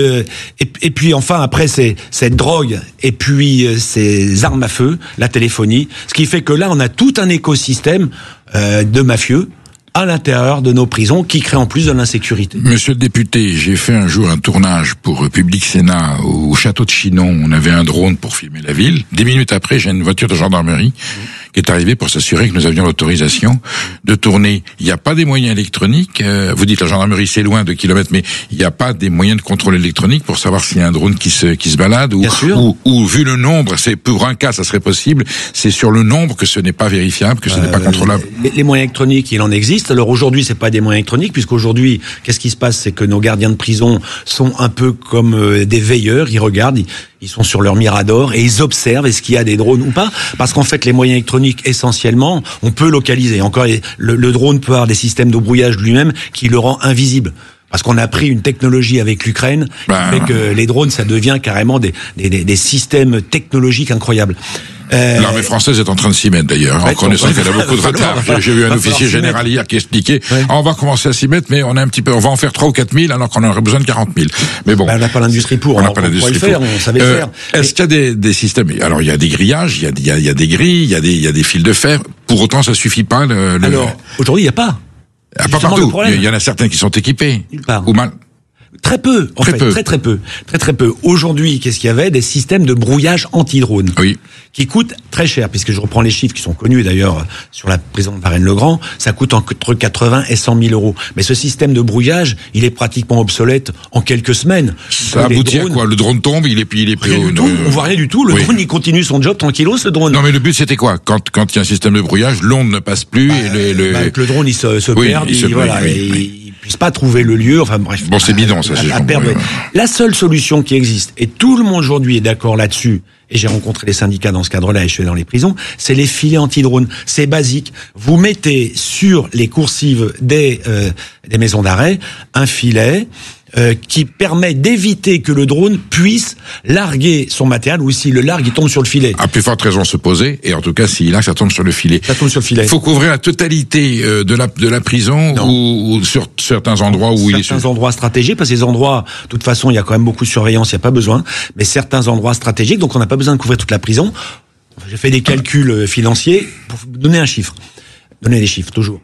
puis enfin après cette drogue et puis ces armes à feu, la téléphonie, ce qui fait que là on a tout un écosystème de mafieux à l'intérieur de nos prisons qui crée en plus de l'insécurité. Monsieur le député, j'ai fait un jour un tournage pour Public Sénat au château de Chinon. On avait un drone pour filmer la ville. 10 minutes après, j'ai une voiture de gendarmerie qui est arrivée pour s'assurer que nous avions l'autorisation de tourner. Il n'y a pas des moyens électroniques. Vous dites la gendarmerie c'est loin de kilomètres, mais il n'y a pas des moyens de contrôle électronique pour savoir s'il y a un drone qui se balade ou vu le nombre, c'est pour un cas ça serait possible. C'est sur le nombre que ce n'est pas vérifiable, que ce n'est pas contrôlable. Les moyens électroniques, il en existe. Alors aujourd'hui, c'est pas des moyens électroniques, puisqu'aujourd'hui, qu'est-ce qui se passe? C'est que nos gardiens de prison sont un peu comme des veilleurs. Ils regardent, ils sont sur leur mirador et ils observent est-ce qu'il y a des drones ou pas. Parce qu'en fait, les moyens électroniques, essentiellement, on peut localiser. Encore, le drone peut avoir des systèmes de brouillage lui-même qui le rend invisible. Parce qu'on a pris une technologie avec l'Ukraine qui fait que les drones, ça devient carrément des systèmes technologiques incroyables. L'armée française est en train de s'y mettre d'ailleurs, en connaissant qu'elle a beaucoup de retard. J'ai vu un officier général hier qui expliquait on va commencer à s'y mettre, mais on va en faire 3 ou 4 000 alors qu'on aurait besoin de 40 000. Mais bon. On n'a pas l'industrie pour. On n'a pas l'industrie pour. On savait le faire. Est-ce qu'il y a des systèmes? Alors il y a des grillages, il y a des grilles, il y a des fils de fer. Pour autant, ça suffit pas. Alors aujourd'hui, il n'y a pas. Pas partout. Il y en a certains qui sont équipés. Ou mal. Très peu, en fait. Très peu. Aujourd'hui, qu'est-ce qu'il y avait? Des systèmes de brouillage anti-drone. Oui. Qui coûtent très cher, puisque je reprends les chiffres qui sont connus d'ailleurs sur la prison de Varennes-le-Grand, ça coûte entre 80 et 100 000 euros. Mais ce système de brouillage, il est pratiquement obsolète en quelques semaines. Ça aboutit à quoi? Le drone tombe, il est pris au... On voit rien du tout. Le drone, il continue son job tranquillos, ce drone. Non, mais le but, c'était quoi? Quand il y a un système de brouillage, l'onde ne passe plus et que le drone, il se perd, il puisse pas trouver le lieu, enfin bref. Bon, c'est bidon, ça, c'est La seule solution qui existe, et tout le monde aujourd'hui est d'accord là-dessus, et j'ai rencontré les syndicats dans ce cadre-là et je suis dans les prisons, c'est les filets anti-drones. C'est basique. Vous mettez sur les coursives des maisons d'arrêt un filet qui permet d'éviter que le drone puisse larguer son matériel, ou s'il le largue, il tombe sur le filet. À plus forte raison se poser, et en tout cas, s'il largue, ça tombe sur le filet. Ça tombe sur le filet. Il faut couvrir la totalité de la prison ou sur certains endroits où il est... Certains endroits stratégiques, parce que ces endroits, de toute façon, il y a quand même beaucoup de surveillance, il n'y a pas besoin, mais certains endroits stratégiques, donc on n'a pas besoin de couvrir toute la prison. J'ai fait des calculs financiers pour vous donner un chiffre. donner des chiffres, toujours.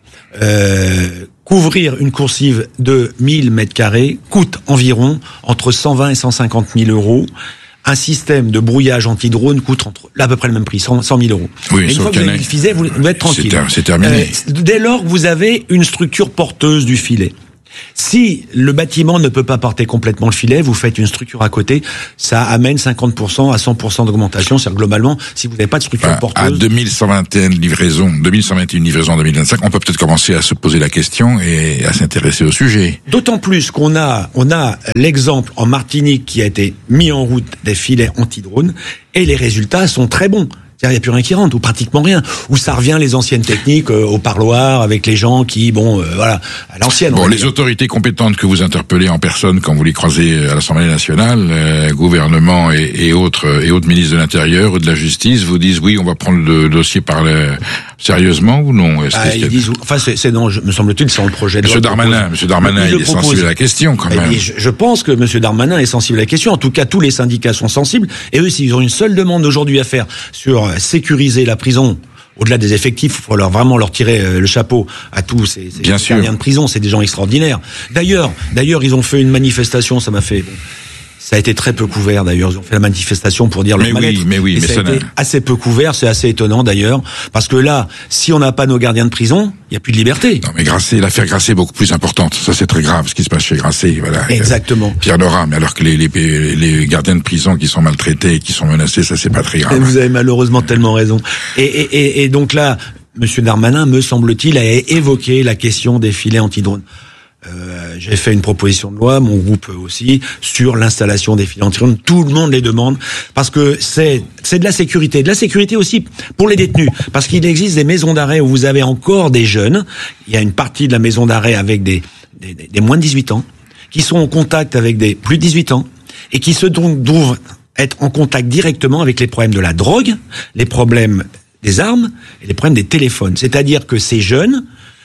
Couvrir une coursive de 1000 mètres carrés coûte environ entre 120 et 150 000 euros. Un système de brouillage anti-drone coûte à peu près le même prix, 100 000 euros. Oui, et une fois que vous avez mis le filet, vous êtes tranquille. C'est terminé. Dès lors que vous avez une structure porteuse du filet. Si le bâtiment ne peut pas porter complètement le filet, vous faites une structure à côté, ça amène 50% à 100% d'augmentation. C'est-à-dire globalement, si vous n'avez pas de structure porteuse... À 2121 livraisons en 2025, on peut peut-être commencer à se poser la question et à s'intéresser au sujet. D'autant plus qu'on a l'exemple en Martinique qui a été mis en route des filets anti-drone et les résultats sont très bons. Il n'y a plus rien qui rentre, ou pratiquement rien. Ou ça revient les anciennes techniques au parloir avec les gens qui, voilà, à l'ancienne. Bon, les autorités compétentes que vous interpellez en personne quand vous les croisez à l'Assemblée nationale, gouvernement et autres ministres de l'Intérieur ou de la Justice, vous disent oui, on va prendre le dossier sérieusement ou non? Ils disent, me semble-t-il, c'est dans le projet de loi. Monsieur Darmanin, il est sensible à la question quand même. Je pense que Monsieur Darmanin est sensible à la question. En tout cas, tous les syndicats sont sensibles. Et eux, s'ils ont une seule demande aujourd'hui à faire sur sécuriser la prison, au-delà des effectifs, il faut vraiment leur tirer le chapeau à tous ces gardiens de prison, c'est des gens extraordinaires. D'ailleurs, ils ont fait une manifestation, ça a été très peu couvert d'ailleurs. Ils ont fait la manifestation pour dire leur mal-être. Mais ça a été assez peu couvert, c'est assez étonnant d'ailleurs. Parce que là, si on n'a pas nos gardiens de prison, il n'y a plus de liberté. Non mais l'affaire Grasset est beaucoup plus importante. Ça c'est très grave ce qui se passe chez Grasset. Voilà. Exactement. Pierre Nora, mais alors que les gardiens de prison qui sont maltraités et qui sont menacés, ça c'est pas très grave. Et vous avez malheureusement tellement raison. Et donc là, Monsieur Darmanin, me semble-t-il, a évoqué la question des filets anti-drones. J'ai fait une proposition de loi, mon groupe aussi, sur l'installation des filets anti-drones. Tout le monde les demande parce que c'est de la sécurité. De la sécurité aussi pour les détenus. Parce qu'il existe des maisons d'arrêt où vous avez encore des jeunes. Il y a une partie de la maison d'arrêt avec des moins de 18 ans qui sont en contact avec des plus de 18 ans et qui se doivent être en contact directement avec les problèmes de la drogue, les problèmes des armes et les problèmes des téléphones. C'est-à-dire que ces jeunes,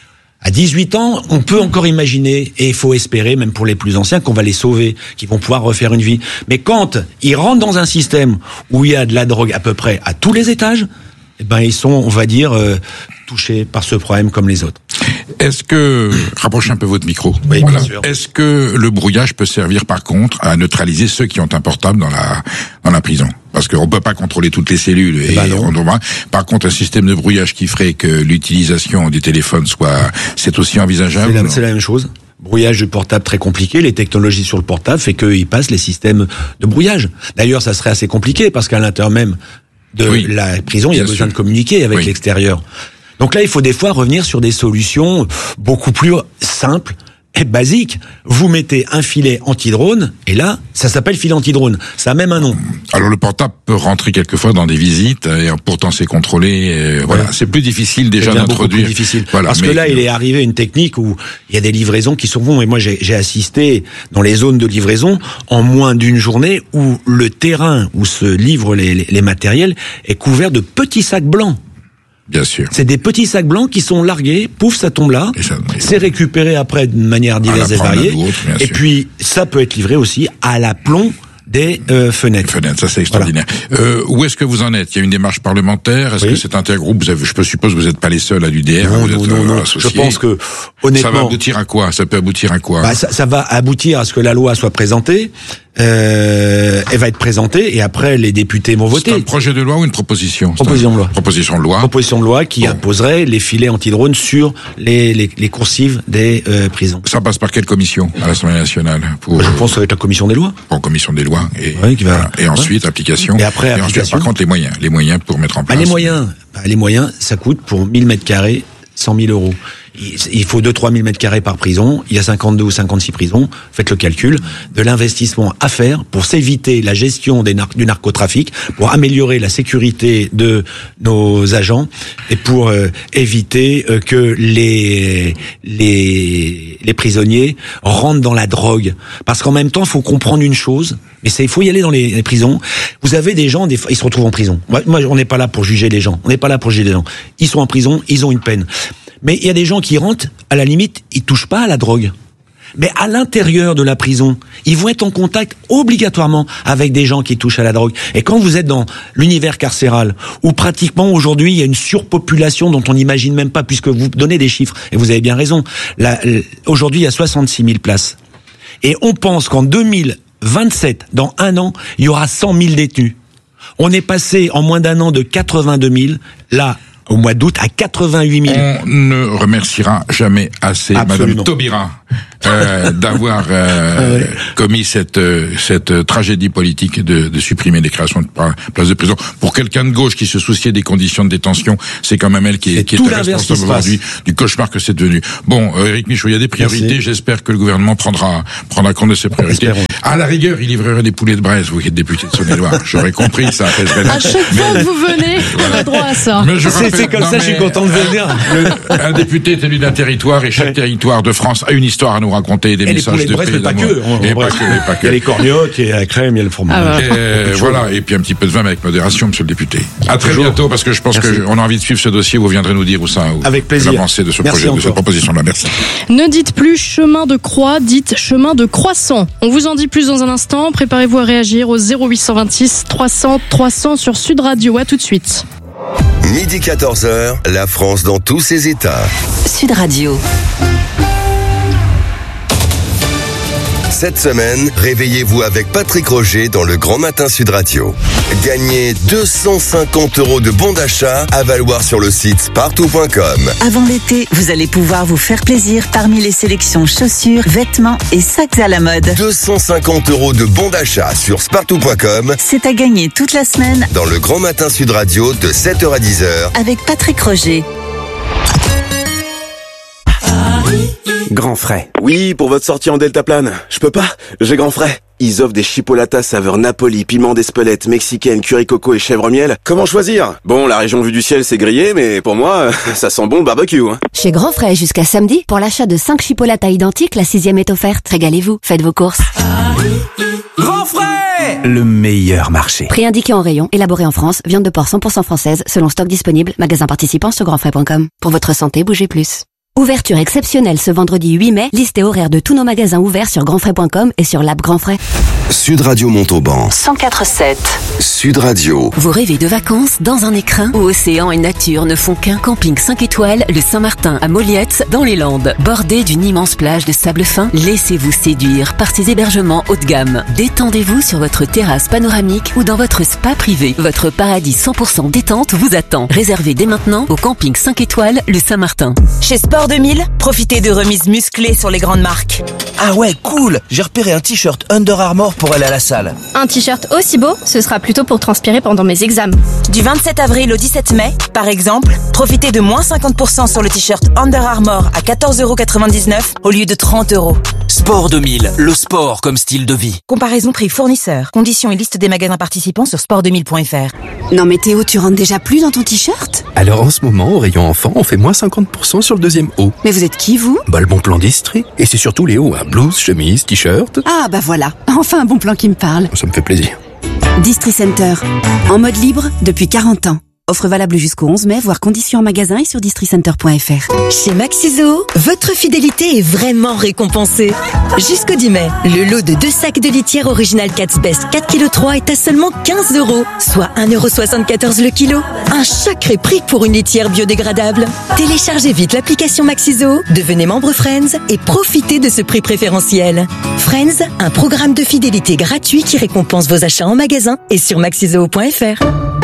à 18 ans, on peut encore imaginer, et il faut espérer, même pour les plus anciens, qu'on va les sauver, qu'ils vont pouvoir refaire une vie. Mais quand ils rentrent dans un système où il y a de la drogue à peu près à tous les étages, ils sont, on va dire, touchés par ce problème comme les autres. Est-ce que, rapprochez un peu votre micro. Oui, voilà. bien sûr. Est-ce que le brouillage peut servir par contre à neutraliser ceux qui ont un portable dans la prison? Parce qu'on peut pas contrôler toutes les cellules. Par contre, un système de brouillage qui ferait que l'utilisation du téléphone c'est aussi envisageable. C'est la même chose. Brouillage du portable très compliqué, les technologies sur le portable fait qu'ils passent les systèmes de brouillage. D'ailleurs, ça serait assez compliqué parce qu'à l'intérieur même de la prison, il y a besoin de communiquer avec l'extérieur. Donc là, il faut des fois revenir sur des solutions beaucoup plus simples et basiques. Vous mettez un filet anti-drone, et là, ça s'appelle filet anti-drone. Ça a même un nom. Alors le portable peut rentrer quelquefois dans des visites, et pourtant c'est contrôlé. Voilà, c'est plus difficile déjà d'introduire. Plus difficile. Voilà, parce que là, il est arrivé une technique où il y a des livraisons qui sont bonnes. Et moi, j'ai assisté dans les zones de livraison en moins d'une journée où le terrain où se livrent les matériels est couvert de petits sacs blancs. Bien sûr. C'est des petits sacs blancs qui sont largués, pouf, ça tombe là. C'est récupéré après de manière diverse et variée. Et puis, ça peut être livré aussi à l'aplomb des fenêtres. Ça c'est extraordinaire. Voilà. Où est-ce que vous en êtes? Il y a une démarche parlementaire. Est-ce que c'est intergroupe? Je suppose que vous n'êtes pas les seuls à l'UDR. Non. Je pense que honnêtement, ça va aboutir à quoi? Ça peut aboutir à quoi? Ça va aboutir à ce que la loi soit présentée. Elle va être présentée et après les députés vont voter. C'est un projet de loi ou une proposition? Proposition de loi. Proposition de loi. Proposition de loi qui imposerait les filets anti-drones sur les coursives des prisons. Ça passe par quelle commission à l'Assemblée nationale? Je pense que ça va être la commission des lois. Pour commission des lois et ensuite application. Et après application. Ensuite, par contre les moyens pour mettre en place. Les moyens, ça coûte pour 1000 mètres carrés 100 000 euros. Il faut 2-3 000 mètres carrés par prison. Il y a 52 ou 56 prisons. Faites le calcul de l'investissement à faire pour s'éviter la gestion du narcotrafic, pour améliorer la sécurité de nos agents et pour éviter que les prisonniers rentrent dans la drogue. Parce qu'en même temps, il faut comprendre une chose. Mais il faut y aller dans les prisons. Vous avez des gens, ils se retrouvent en prison. Moi, on n'est pas là pour juger les gens. Ils sont en prison, ils ont une peine. Mais il y a des gens qui rentrent, à la limite, ils touchent pas à la drogue. Mais à l'intérieur de la prison, ils vont être en contact obligatoirement avec des gens qui touchent à la drogue. Et quand vous êtes dans l'univers carcéral, où pratiquement aujourd'hui il y a une surpopulation dont on n'imagine même pas, puisque vous donnez des chiffres, et vous avez bien raison, aujourd'hui il y a 66 000 places. Et on pense qu'en 2027, dans un an, il y aura 100 000 détenus. On est passé en moins d'un an de 82 000, là, au mois d'août, à 88 000. On ne remerciera jamais assez Madame Taubira d'avoir commis cette tragédie politique de supprimer les créations de places de prison. Pour quelqu'un de gauche qui se souciait des conditions de détention, c'est quand même elle qui est responsable aujourd'hui du cauchemar que c'est devenu. Bon, Éric Michaud, il y a des priorités. Merci. J'espère que le gouvernement prendra compte de ces priorités. À la rigueur, il livrerait des poulets de Braise, vous qui êtes député de Saône-et-Loire. J'aurais compris ça. À chaque fois que vous venez, on a droit à ça. C'est comme ça, je suis content de venir. Un député est élu d'un territoire et chaque territoire de France a une histoire à nous raconter, des messages de paix. Et pas que. Il y a les corniottes, il y a la crème, il y a le fromage. Voilà, et puis un petit peu de vin, mais avec modération, monsieur le député. À très bientôt, parce que je pense qu'on a envie de suivre ce dossier. Vous viendrez nous dire où ça, avec plaisir, l'avancée de ce projet, de cette proposition-là. Merci. Ne dites plus chemin de croix, dites chemin de croissant. On vous en dit plus dans un instant. Préparez-vous à réagir au 0826 300 300 sur Sud Radio. À tout de suite. Midi 14h, la France dans tous ses états. Sud Radio. Cette semaine, réveillez-vous avec Patrick Roger dans le Grand Matin Sud Radio. Gagnez 250 € de bons d'achat à valoir sur le site spartou.com. Avant l'été, vous allez pouvoir vous faire plaisir parmi les sélections chaussures, vêtements et sacs à la mode. 250 € de bons d'achat sur spartou.com. C'est à gagner toute la semaine dans le Grand Matin Sud Radio de 7h à 10h avec Patrick Roger. Grand Frais. Oui, pour votre sortie en deltaplane. Je peux pas, j'ai Grand Frais. Ils offrent des chipolatas saveur Napoli, piment d'Espelette, mexicaine, curry coco et chèvre miel. Comment choisir? Bon, la région vue du ciel c'est grillé, mais pour moi, ça sent bon le barbecue. Hein. Chez Grand Frais, jusqu'à samedi, pour l'achat de 5 chipolatas identiques, la 6e est offerte. Régalez-vous, faites vos courses. Grand Frais, le meilleur marché. Prix indiqué en rayon, élaboré en France, viande de porc 100% française, selon stock disponible, magasin participant sur grandfrais.com. Pour votre santé, bougez plus. Ouverture exceptionnelle ce vendredi 8 mai, liste et horaire de tous nos magasins ouverts sur grandfrais.com et sur l'app Grand Frais. Sud Radio Montauban 104.7. Sud Radio. Vous rêvez de vacances dans un écrin où océan et nature ne font qu'un? Camping 5 étoiles, le Saint-Martin à Molliette, dans les Landes. Bordé d'une immense plage de sable fin, laissez-vous séduire par ces hébergements haut de gamme. Détendez-vous sur votre terrasse panoramique ou dans votre spa privé. Votre paradis 100% détente vous attend. Réservez dès maintenant au camping 5 étoiles, le Saint-Martin. Chez Sport 2000, profitez de remises musclées sur les grandes marques. Ah ouais, cool! J'ai repéré un t-shirt Under Armour pour aller à la salle. Un t-shirt aussi beau, ce sera plutôt pour transpirer pendant mes examens. Du 27 avril au 17 mai, par exemple, profitez de moins 50% sur le t-shirt Under Armour à 14,99 € au lieu de 30 €. Sport 2000, le sport comme style de vie. Comparaison prix fournisseur. Conditions et liste des magasins participants sur sport2000.fr. Non mais Théo, tu rentres déjà plus dans ton t-shirt? Alors en ce moment, au rayon enfant, on fait moins 50% sur le deuxième haut. Mais vous êtes qui, vous? Bah le bon plan d'Estrie. Et c'est surtout les hauts, hein. Blouse, chemise, t-shirt. Ah bah voilà, enfin un bon plan qui me parle. Ça me fait plaisir. Distri Center, en mode libre depuis 40 ans. Offre valable jusqu'au 11 mai, voire conditions en magasin et sur districenter.fr. Chez Maxiso, votre fidélité est vraiment récompensée. Jusqu'au 10 mai, le lot de 2 sacs de litière original Cat's Best 4,3 kg est à seulement 15 €, soit 1,74 € le kilo. Un sacré prix pour une litière biodégradable. Téléchargez vite l'application Maxiso, devenez membre Friends et profitez de ce prix préférentiel. Friends, un programme de fidélité gratuit qui récompense vos achats en magasin et sur maxiso.fr.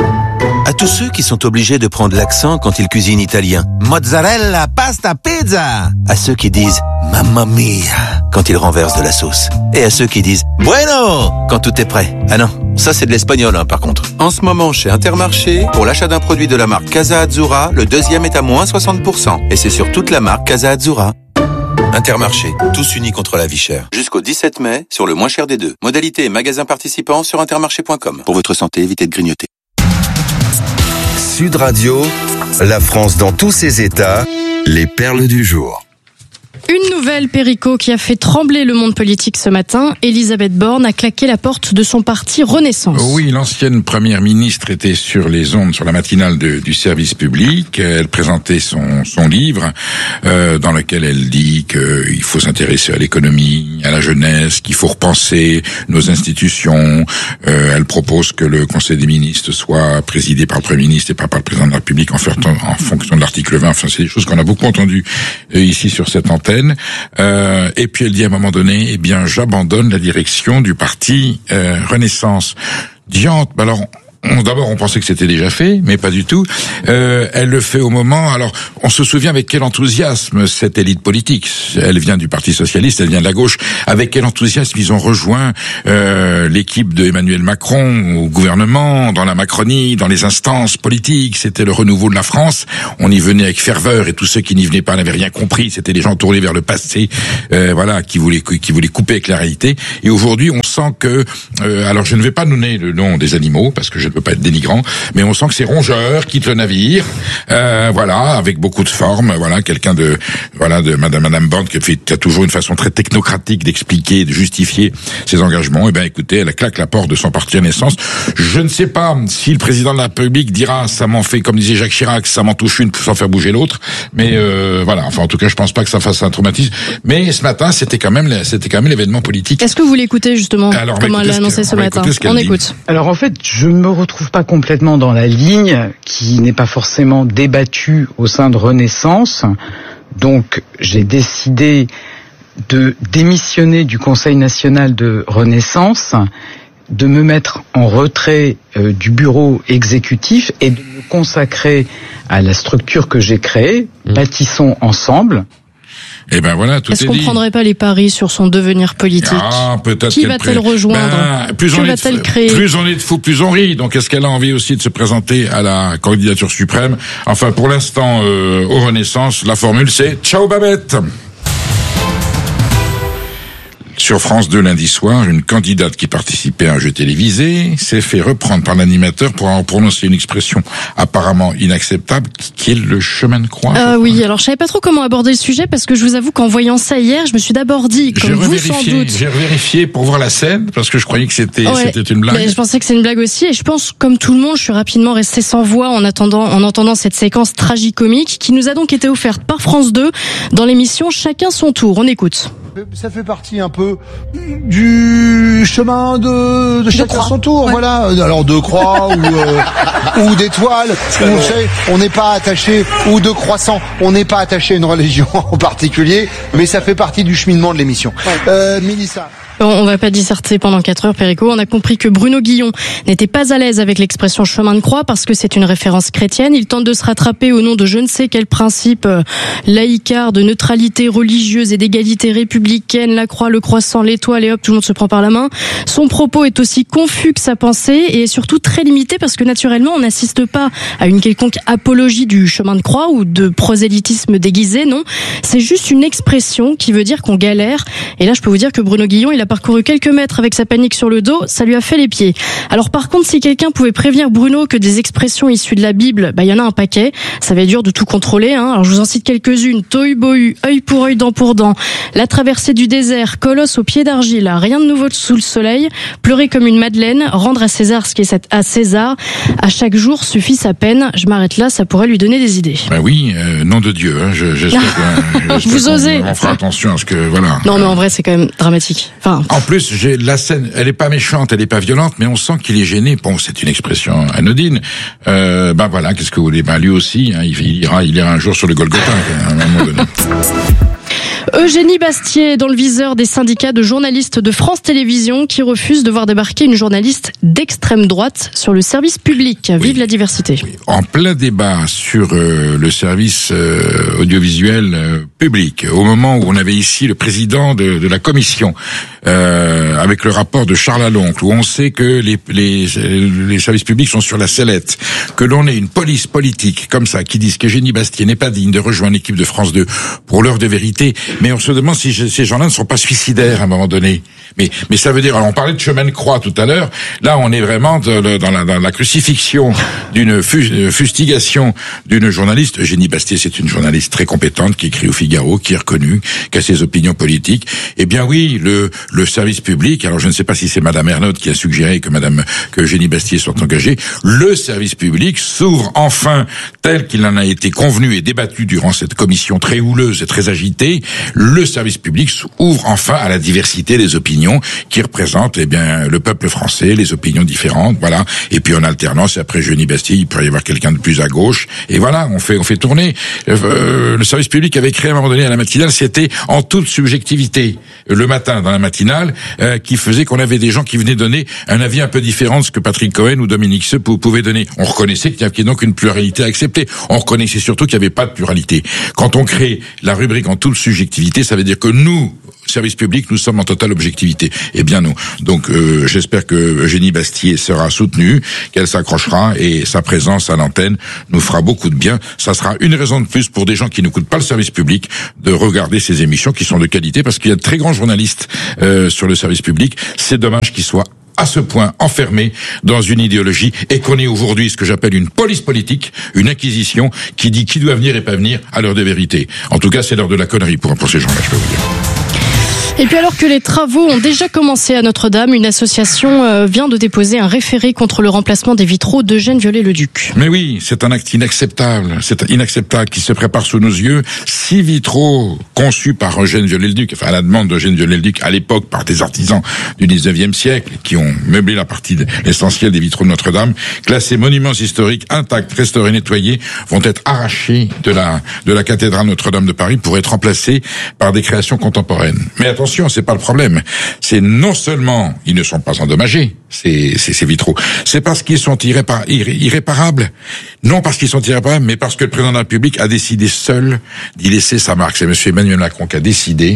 À tous ceux qui sont obligés de prendre l'accent quand ils cuisinent italien. Mozzarella, pasta, pizza. À ceux qui disent mamma mia quand ils renversent de la sauce. Et à ceux qui disent bueno quand tout est prêt. Ah non, ça c'est de l'espagnol par contre. En ce moment chez Intermarché, pour l'achat d'un produit de la marque Casa Azzurra, le deuxième est à moins 60%. Et c'est sur toute la marque Casa Azzurra. Intermarché, tous unis contre la vie chère. Jusqu'au 17 mai, sur le moins cher des deux. Modalité et magasins participants sur intermarché.com. Pour votre santé, évitez de grignoter. Sud Radio, la France dans tous ses états, les perles du jour. Une nouvelle, Perico, qui a fait trembler le monde politique ce matin. Elisabeth Borne a claqué la porte de son parti Renaissance. Oui, l'ancienne première ministre était sur les ondes, sur la matinale du service public. Elle présentait son livre dans lequel elle dit qu'il faut s'intéresser à l'économie, à la jeunesse, qu'il faut repenser nos institutions. Elle propose que le Conseil des ministres soit présidé par le Premier ministre et pas par le Président de la République en fonction de l'article 20. Enfin, c'est des choses qu'on a beaucoup entendues ici sur cette antenne. Et puis elle dit à un moment donné, eh bien, j'abandonne la direction du parti Renaissance. Diante, alors... D'abord, on pensait que c'était déjà fait, mais pas du tout. Elle le fait au moment... Alors, on se souvient avec quel enthousiasme cette élite politique, elle vient du Parti Socialiste, elle vient de la gauche, avec quel enthousiasme ils ont rejoint l'équipe de Emmanuel Macron au gouvernement, dans la Macronie, dans les instances politiques. C'était le renouveau de la France. On y venait avec ferveur et tous ceux qui n'y venaient pas n'avaient rien compris. C'était des gens tournés vers le passé, qui voulaient couper avec la réalité. Et aujourd'hui, on sent que... alors, je ne vais pas donner le nom des animaux, parce que je ne peux pas être dénigrant, mais on sent que ces rongeurs quittent le navire, avec beaucoup de forme, quelqu'un de Madame Borne qui a toujours une façon très technocratique d'expliquer, de justifier ses engagements. Et ben, écoutez, elle claque la porte de son parti Renaissance. Je ne sais pas si le président de la République dira, ça m'en fait, comme disait Jacques Chirac, ça m'en touche une sans faire bouger l'autre, mais en tout cas, je pense pas que ça fasse un traumatisme. Mais ce matin, c'était quand même l'événement politique. Est-ce que vous l'écoutez justement, comment elle l'a annoncé ce matin? On écoute. Alors en fait, je me retrouve pas complètement dans la ligne qui n'est pas forcément débattue au sein de Renaissance. Donc j'ai décidé de démissionner du Conseil national de Renaissance, de me mettre en retrait du bureau exécutif et de me consacrer à la structure que j'ai créée, Bâtissons ensemble. Et ben voilà, tout est dit. Est-ce qu'on prendrait pas les paris sur son devenir politique? Peut-être. Qui va-t-elle rejoindre? Que va-t-elle créer? Plus on est de fous, plus on rit. Donc est-ce qu'elle a envie aussi de se présenter à la candidature suprême? Enfin, pour l'instant, aux Renaissance, la formule c'est ciao Babette. Sur France 2 lundi soir, une candidate qui participait à un jeu télévisé s'est fait reprendre par l'animateur pour en prononcer une expression apparemment inacceptable qui est le chemin de croix. Oui, alors je savais pas trop comment aborder le sujet parce que je vous avoue qu'en voyant ça hier, je me suis d'abord dit, comme vous sans doute... J'ai revérifié pour voir la scène parce que je croyais que c'était une blague. Mais je pensais que c'est une blague aussi et je pense, comme tout le monde, je suis rapidement restée sans voix en entendant cette séquence tragicomique qui nous a donc été offerte par France 2 dans l'émission Chacun son tour. On écoute. Ça fait partie un peu du chemin de chacun son tour, voilà. Alors de croix ou d'étoiles, on n'est pas attaché, ou de croissant, on n'est pas attaché à une religion en particulier, mais ça fait partie du cheminement de l'émission. Mélissa. On va pas disserter pendant 4 heures, Perico. On a compris que Bruno Guillon n'était pas à l'aise avec l'expression chemin de croix parce que c'est une référence chrétienne. Il tente de se rattraper au nom de je ne sais quel principe laïcard, de neutralité religieuse et d'égalité républicaine, la croix, le croissant, l'étoile et hop, tout le monde se prend par la main. Son propos est aussi confus que sa pensée et surtout très limité parce que naturellement on n'assiste pas à une quelconque apologie du chemin de croix ou de prosélytisme déguisé, non. C'est juste une expression qui veut dire qu'on galère. Et là, je peux vous dire que Bruno Guillon, il a parcouru quelques mètres avec sa panique sur le dos, ça lui a fait les pieds. Alors par contre, si quelqu'un pouvait prévenir Bruno que des expressions issues de la Bible, il y en a un paquet, ça va être dur de tout contrôler, hein. Alors je vous en cite quelques-unes: tohu-bohu, œil pour œil, dent pour dent, la traversée du désert, colosse au pied d'argile, rien de nouveau sous le soleil, pleurer comme une madeleine, rendre à César ce qui est à César, à chaque jour suffit sa peine. Je m'arrête là, ça pourrait lui donner des idées. Oui, nom de Dieu, hein. J'espère vous osez. On fera attention à ce que, voilà. Non mais en vrai c'est quand même dramatique. En plus, la scène, elle est pas méchante, elle est pas violente, mais on sent qu'il est gêné. Bon, c'est une expression anodine. Qu'est-ce que vous voulez? Lui aussi, hein, il ira un jour sur le Golgotha, à un moment donné. Eugénie Bastier dans le viseur des syndicats de journalistes de France Télévisions qui refusent de voir débarquer une journaliste d'extrême droite sur le service public. Vive la diversité. Oui. En plein débat sur le service audiovisuel public, au moment où on avait ici le président de la commission avec le rapport de Charles Aloncle, où on sait que les services publics sont sur la sellette, que l'on ait une police politique comme ça qui disent qu'Eugénie Bastier n'est pas digne de rejoindre l'équipe de France 2 pour l'heure de vérité, mais on se demande si ces gens-là ne sont pas suicidaires à un moment donné. Mais ça veut dire, alors on parlait de chemin de croix tout à l'heure, là on est vraiment dans la crucifixion d'une fustigation d'une journaliste. Eugénie Bastier, c'est une journaliste très compétente qui écrit au Figaro, qui est reconnue, qui a ses opinions politiques. Eh bien oui, le service public, alors je ne sais pas si c'est Madame Ernotte qui a suggéré que Eugénie Bastier soit engagée, le service public s'ouvre enfin tel qu'il en a été convenu et débattu durant cette commission très houleuse et très agitée. Le service public s'ouvre enfin à la diversité des opinions qui représentent, eh bien, le peuple français, les opinions différentes, voilà. Et puis en alternance, après Eugénie Bastier, il pourrait y avoir quelqu'un de plus à gauche. Et voilà, on fait tourner. Le service public avait créé à un moment donné à la matinale, c'était en toute subjectivité. Le matin, dans la matinale, qui faisait qu'on avait des gens qui venaient donner un avis un peu différent de ce que Patrick Cohen ou Dominique Seux pouvaient donner. On reconnaissait qu'il y avait donc une pluralité à accepter. On reconnaissait surtout qu'il n'y avait pas de pluralité. Quand on crée la rubrique en toute subjectivité, ça veut dire que nous, service public, nous sommes en totale objectivité. Eh bien non. Donc j'espère que Eugénie Bastier sera soutenue, qu'elle s'accrochera et sa présence à l'antenne nous fera beaucoup de bien. Ça sera une raison de plus pour des gens qui n'écoutent pas le service public de regarder ces émissions qui sont de qualité, parce qu'il y a de très grands journalistes sur le service public. C'est dommage qu'ils soient à ce point enfermé dans une idéologie et qu'on ait aujourd'hui ce que j'appelle une police politique, une inquisition qui dit qui doit venir et pas venir à l'heure de vérité. En tout cas, c'est l'heure de la connerie pour ces gens-là, je peux vous dire. Et puis alors que les travaux ont déjà commencé à Notre-Dame, une association vient de déposer un référé contre le remplacement des vitraux d'Eugène Viollet-le-Duc. Mais oui, c'est un acte inacceptable. C'est inacceptable qui se prépare sous nos yeux. 6 vitraux conçus par Eugène Viollet-le-Duc, enfin à la demande d'Eugène Viollet-le-Duc à l'époque par des artisans du 19e siècle qui ont meublé la partie l'essentiel des vitraux de Notre-Dame, classés monuments historiques intacts, restaurés, nettoyés, vont être arrachés de la cathédrale Notre-Dame de Paris pour être remplacés par des créations contemporaines. Mais attention, c'est pas le problème. C'est non seulement ils ne sont pas endommagés, ces vitraux, c'est parce qu'ils sont irréparables. Non parce qu'ils sont irréparables, mais parce que le président de la République a décidé seul d'y laisser sa marque. C'est monsieur Emmanuel Macron qui a décidé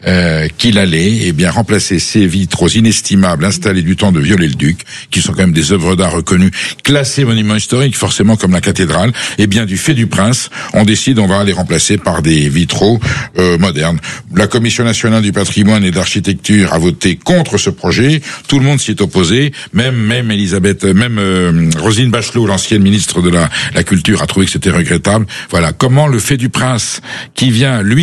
qu'il allait remplacer ces vitraux inestimables installés du temps de Viollet-le-Duc, qui sont quand même des œuvres d'art reconnues, classées monuments historiques, forcément comme la cathédrale. Et bien du fait du prince, on va les remplacer par des vitraux modernes. La Commission nationale du patrimoine et d'architecture a voté contre ce projet. Tout le monde s'y est opposé. Même Roselyne Bachelot, l'ancienne ministre de la Culture, a trouvé que c'était regrettable. Voilà. Comment le fait du prince, qui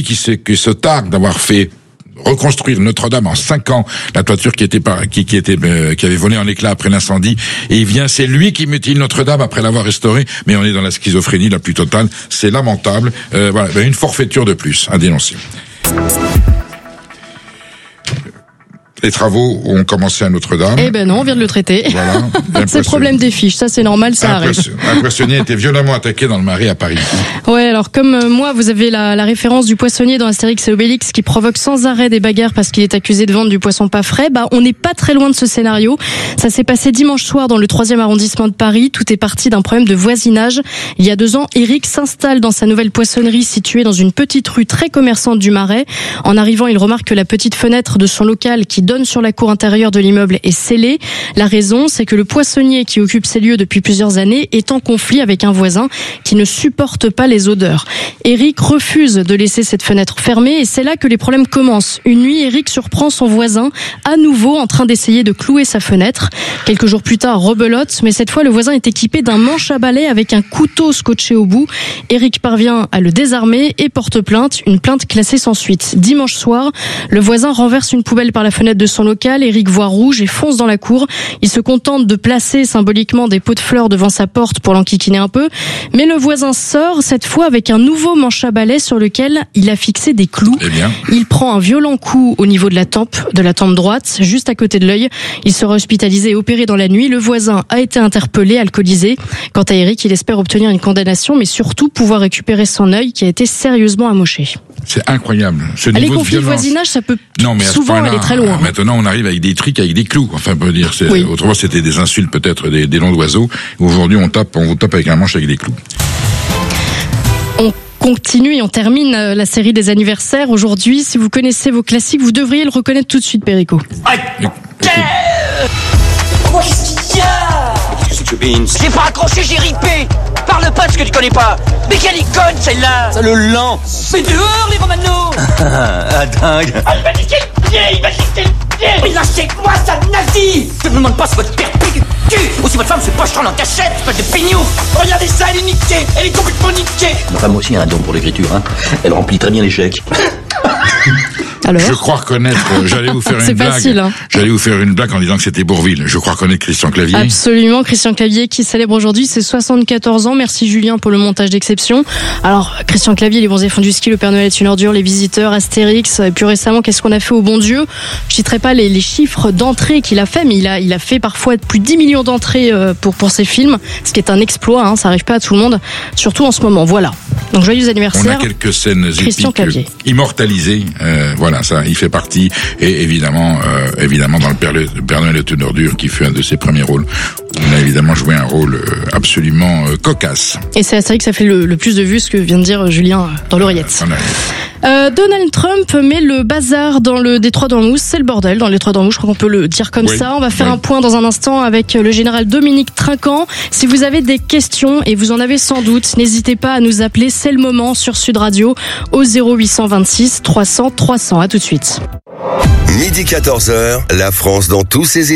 se targue d'avoir fait reconstruire Notre-Dame en 5 ans, la toiture qui avait volé en éclats après l'incendie, et c'est lui qui mutile Notre-Dame après l'avoir restaurée, mais on est dans la schizophrénie la plus totale, c'est lamentable, une forfaiture de plus à dénoncer. Les travaux ont commencé à Notre-Dame. Eh ben non, on vient de le traiter. Voilà. C'est le problème des fiches, ça c'est normal, ça arrive. Un poissonnier a été violemment attaqué dans le Marais à Paris. Ouais, alors comme moi, vous avez la référence du poissonnier dans Astérix et Obélix qui provoque sans arrêt des bagarres parce qu'il est accusé de vendre du poisson pas frais. On n'est pas très loin de ce scénario. Ça s'est passé dimanche soir dans le 3e arrondissement de Paris. Tout est parti d'un problème de voisinage. Il y a 2 ans, Eric s'installe dans sa nouvelle poissonnerie située dans une petite rue très commerçante du Marais. En arrivant, il remarque que la petite fenêtre de son local qui donne sur la cour intérieure de l'immeuble est scellée. La raison, c'est que le poissonnier qui occupe ces lieux depuis plusieurs années est en conflit avec un voisin qui ne supporte pas les odeurs. Eric refuse de laisser cette fenêtre fermée et c'est là que les problèmes commencent. Une nuit, Eric surprend son voisin à nouveau en train d'essayer de clouer sa fenêtre. Quelques jours plus tard, rebelote, mais cette fois le voisin est équipé d'un manche à balai avec un couteau scotché au bout. Eric parvient à le désarmer et porte plainte, une plainte classée sans suite. Dimanche soir, le voisin renverse une poubelle par la fenêtre de son local. Eric voit rouge et fonce dans la cour. Il se contente de placer symboliquement des pots de fleurs devant sa porte pour l'enquiquiner un peu. Mais le voisin sort, cette fois avec un nouveau manche à balai sur lequel il a fixé des clous. Il prend un violent coup au niveau de la tempe droite, juste à côté de l'œil. Il sera hospitalisé et opéré dans la nuit. Le voisin a été interpellé, alcoolisé. Quant à Eric, il espère obtenir une condamnation, mais surtout pouvoir récupérer son œil qui a été sérieusement amoché. C'est incroyable. Ce les niveau conflits de voisinage, ça peut souvent aller très loin. Maintenant, on arrive avec des triques, avec des clous. Enfin, on peut dire, autrement, c'était des insultes, peut-être, des noms d'oiseaux. Aujourd'hui, on vous tape avec un manche avec des clous. On continue et on termine la série des anniversaires aujourd'hui. Si vous connaissez vos classiques, vous devriez le reconnaître tout de suite, Perico. Moi, qu'est-ce qu'il y a? J'ai pas accroché, j'ai ripé. Parle pas de ce que tu connais pas. Mais quelle icône celle-là? Ça le lent. Mais dehors les Romano. Ah dingue. Ah, il m'a niqué le pied, il m'a niqué le pied. Mais lâchez-moi, ça nazi. Je ne me demande pas si votre père pique du cul ou si votre femme se poche en cachette, espèce de pignou. Regardez ça, elle est niquée. Elle est complètement niquée. Ma femme aussi a un don pour l'écriture, hein. Elle remplit très bien les chèques. Alors je crois reconnaître, j'allais vous faire une blague. Facile, hein. J'allais vous faire une blague en disant que c'était Bourvil. Je crois reconnaître Christian Clavier. Absolument, Christian Clavier qui célèbre aujourd'hui ses 74 ans. Merci Julien pour le montage d'exception. Alors, Christian Clavier, Les Bons et Fonds du Ski, Le Père Noël est une ordure, Les Visiteurs, Astérix, et puis récemment, Qu'est-ce qu'on a fait au bon Dieu? Je citerai pas les chiffres d'entrées qu'il a fait, mais il a fait parfois plus de 10 millions d'entrées pour ses films, ce qui est un exploit, hein, ça arrive pas à tout le monde, surtout en ce moment. Voilà. Donc joyeux anniversaire. On a quelques scènes Christian Clavier. Immortalisées. Voilà, ça, il fait partie. Et évidemment, dans Le Père Noël est une ordure, qui fut un de ses premiers rôles, on a évidemment joué un rôle absolument cocasse. Et c'est Astérix que ça fait le plus de vues, ce que vient de dire Julien dans l'oreillette. Donald Trump met le bazar dans le détroit d'Ormuz, c'est le bordel dans le détroit d'Ormuz, je crois qu'on peut le dire comme ça. On va faire un point dans un instant avec le général Dominique Trinquant. Si vous avez des questions, et vous en avez sans doute, n'hésitez pas à nous appeler, c'est le moment sur Sud Radio au 0826 300 300. À tout de suite. Midi 14h, la France dans tous ses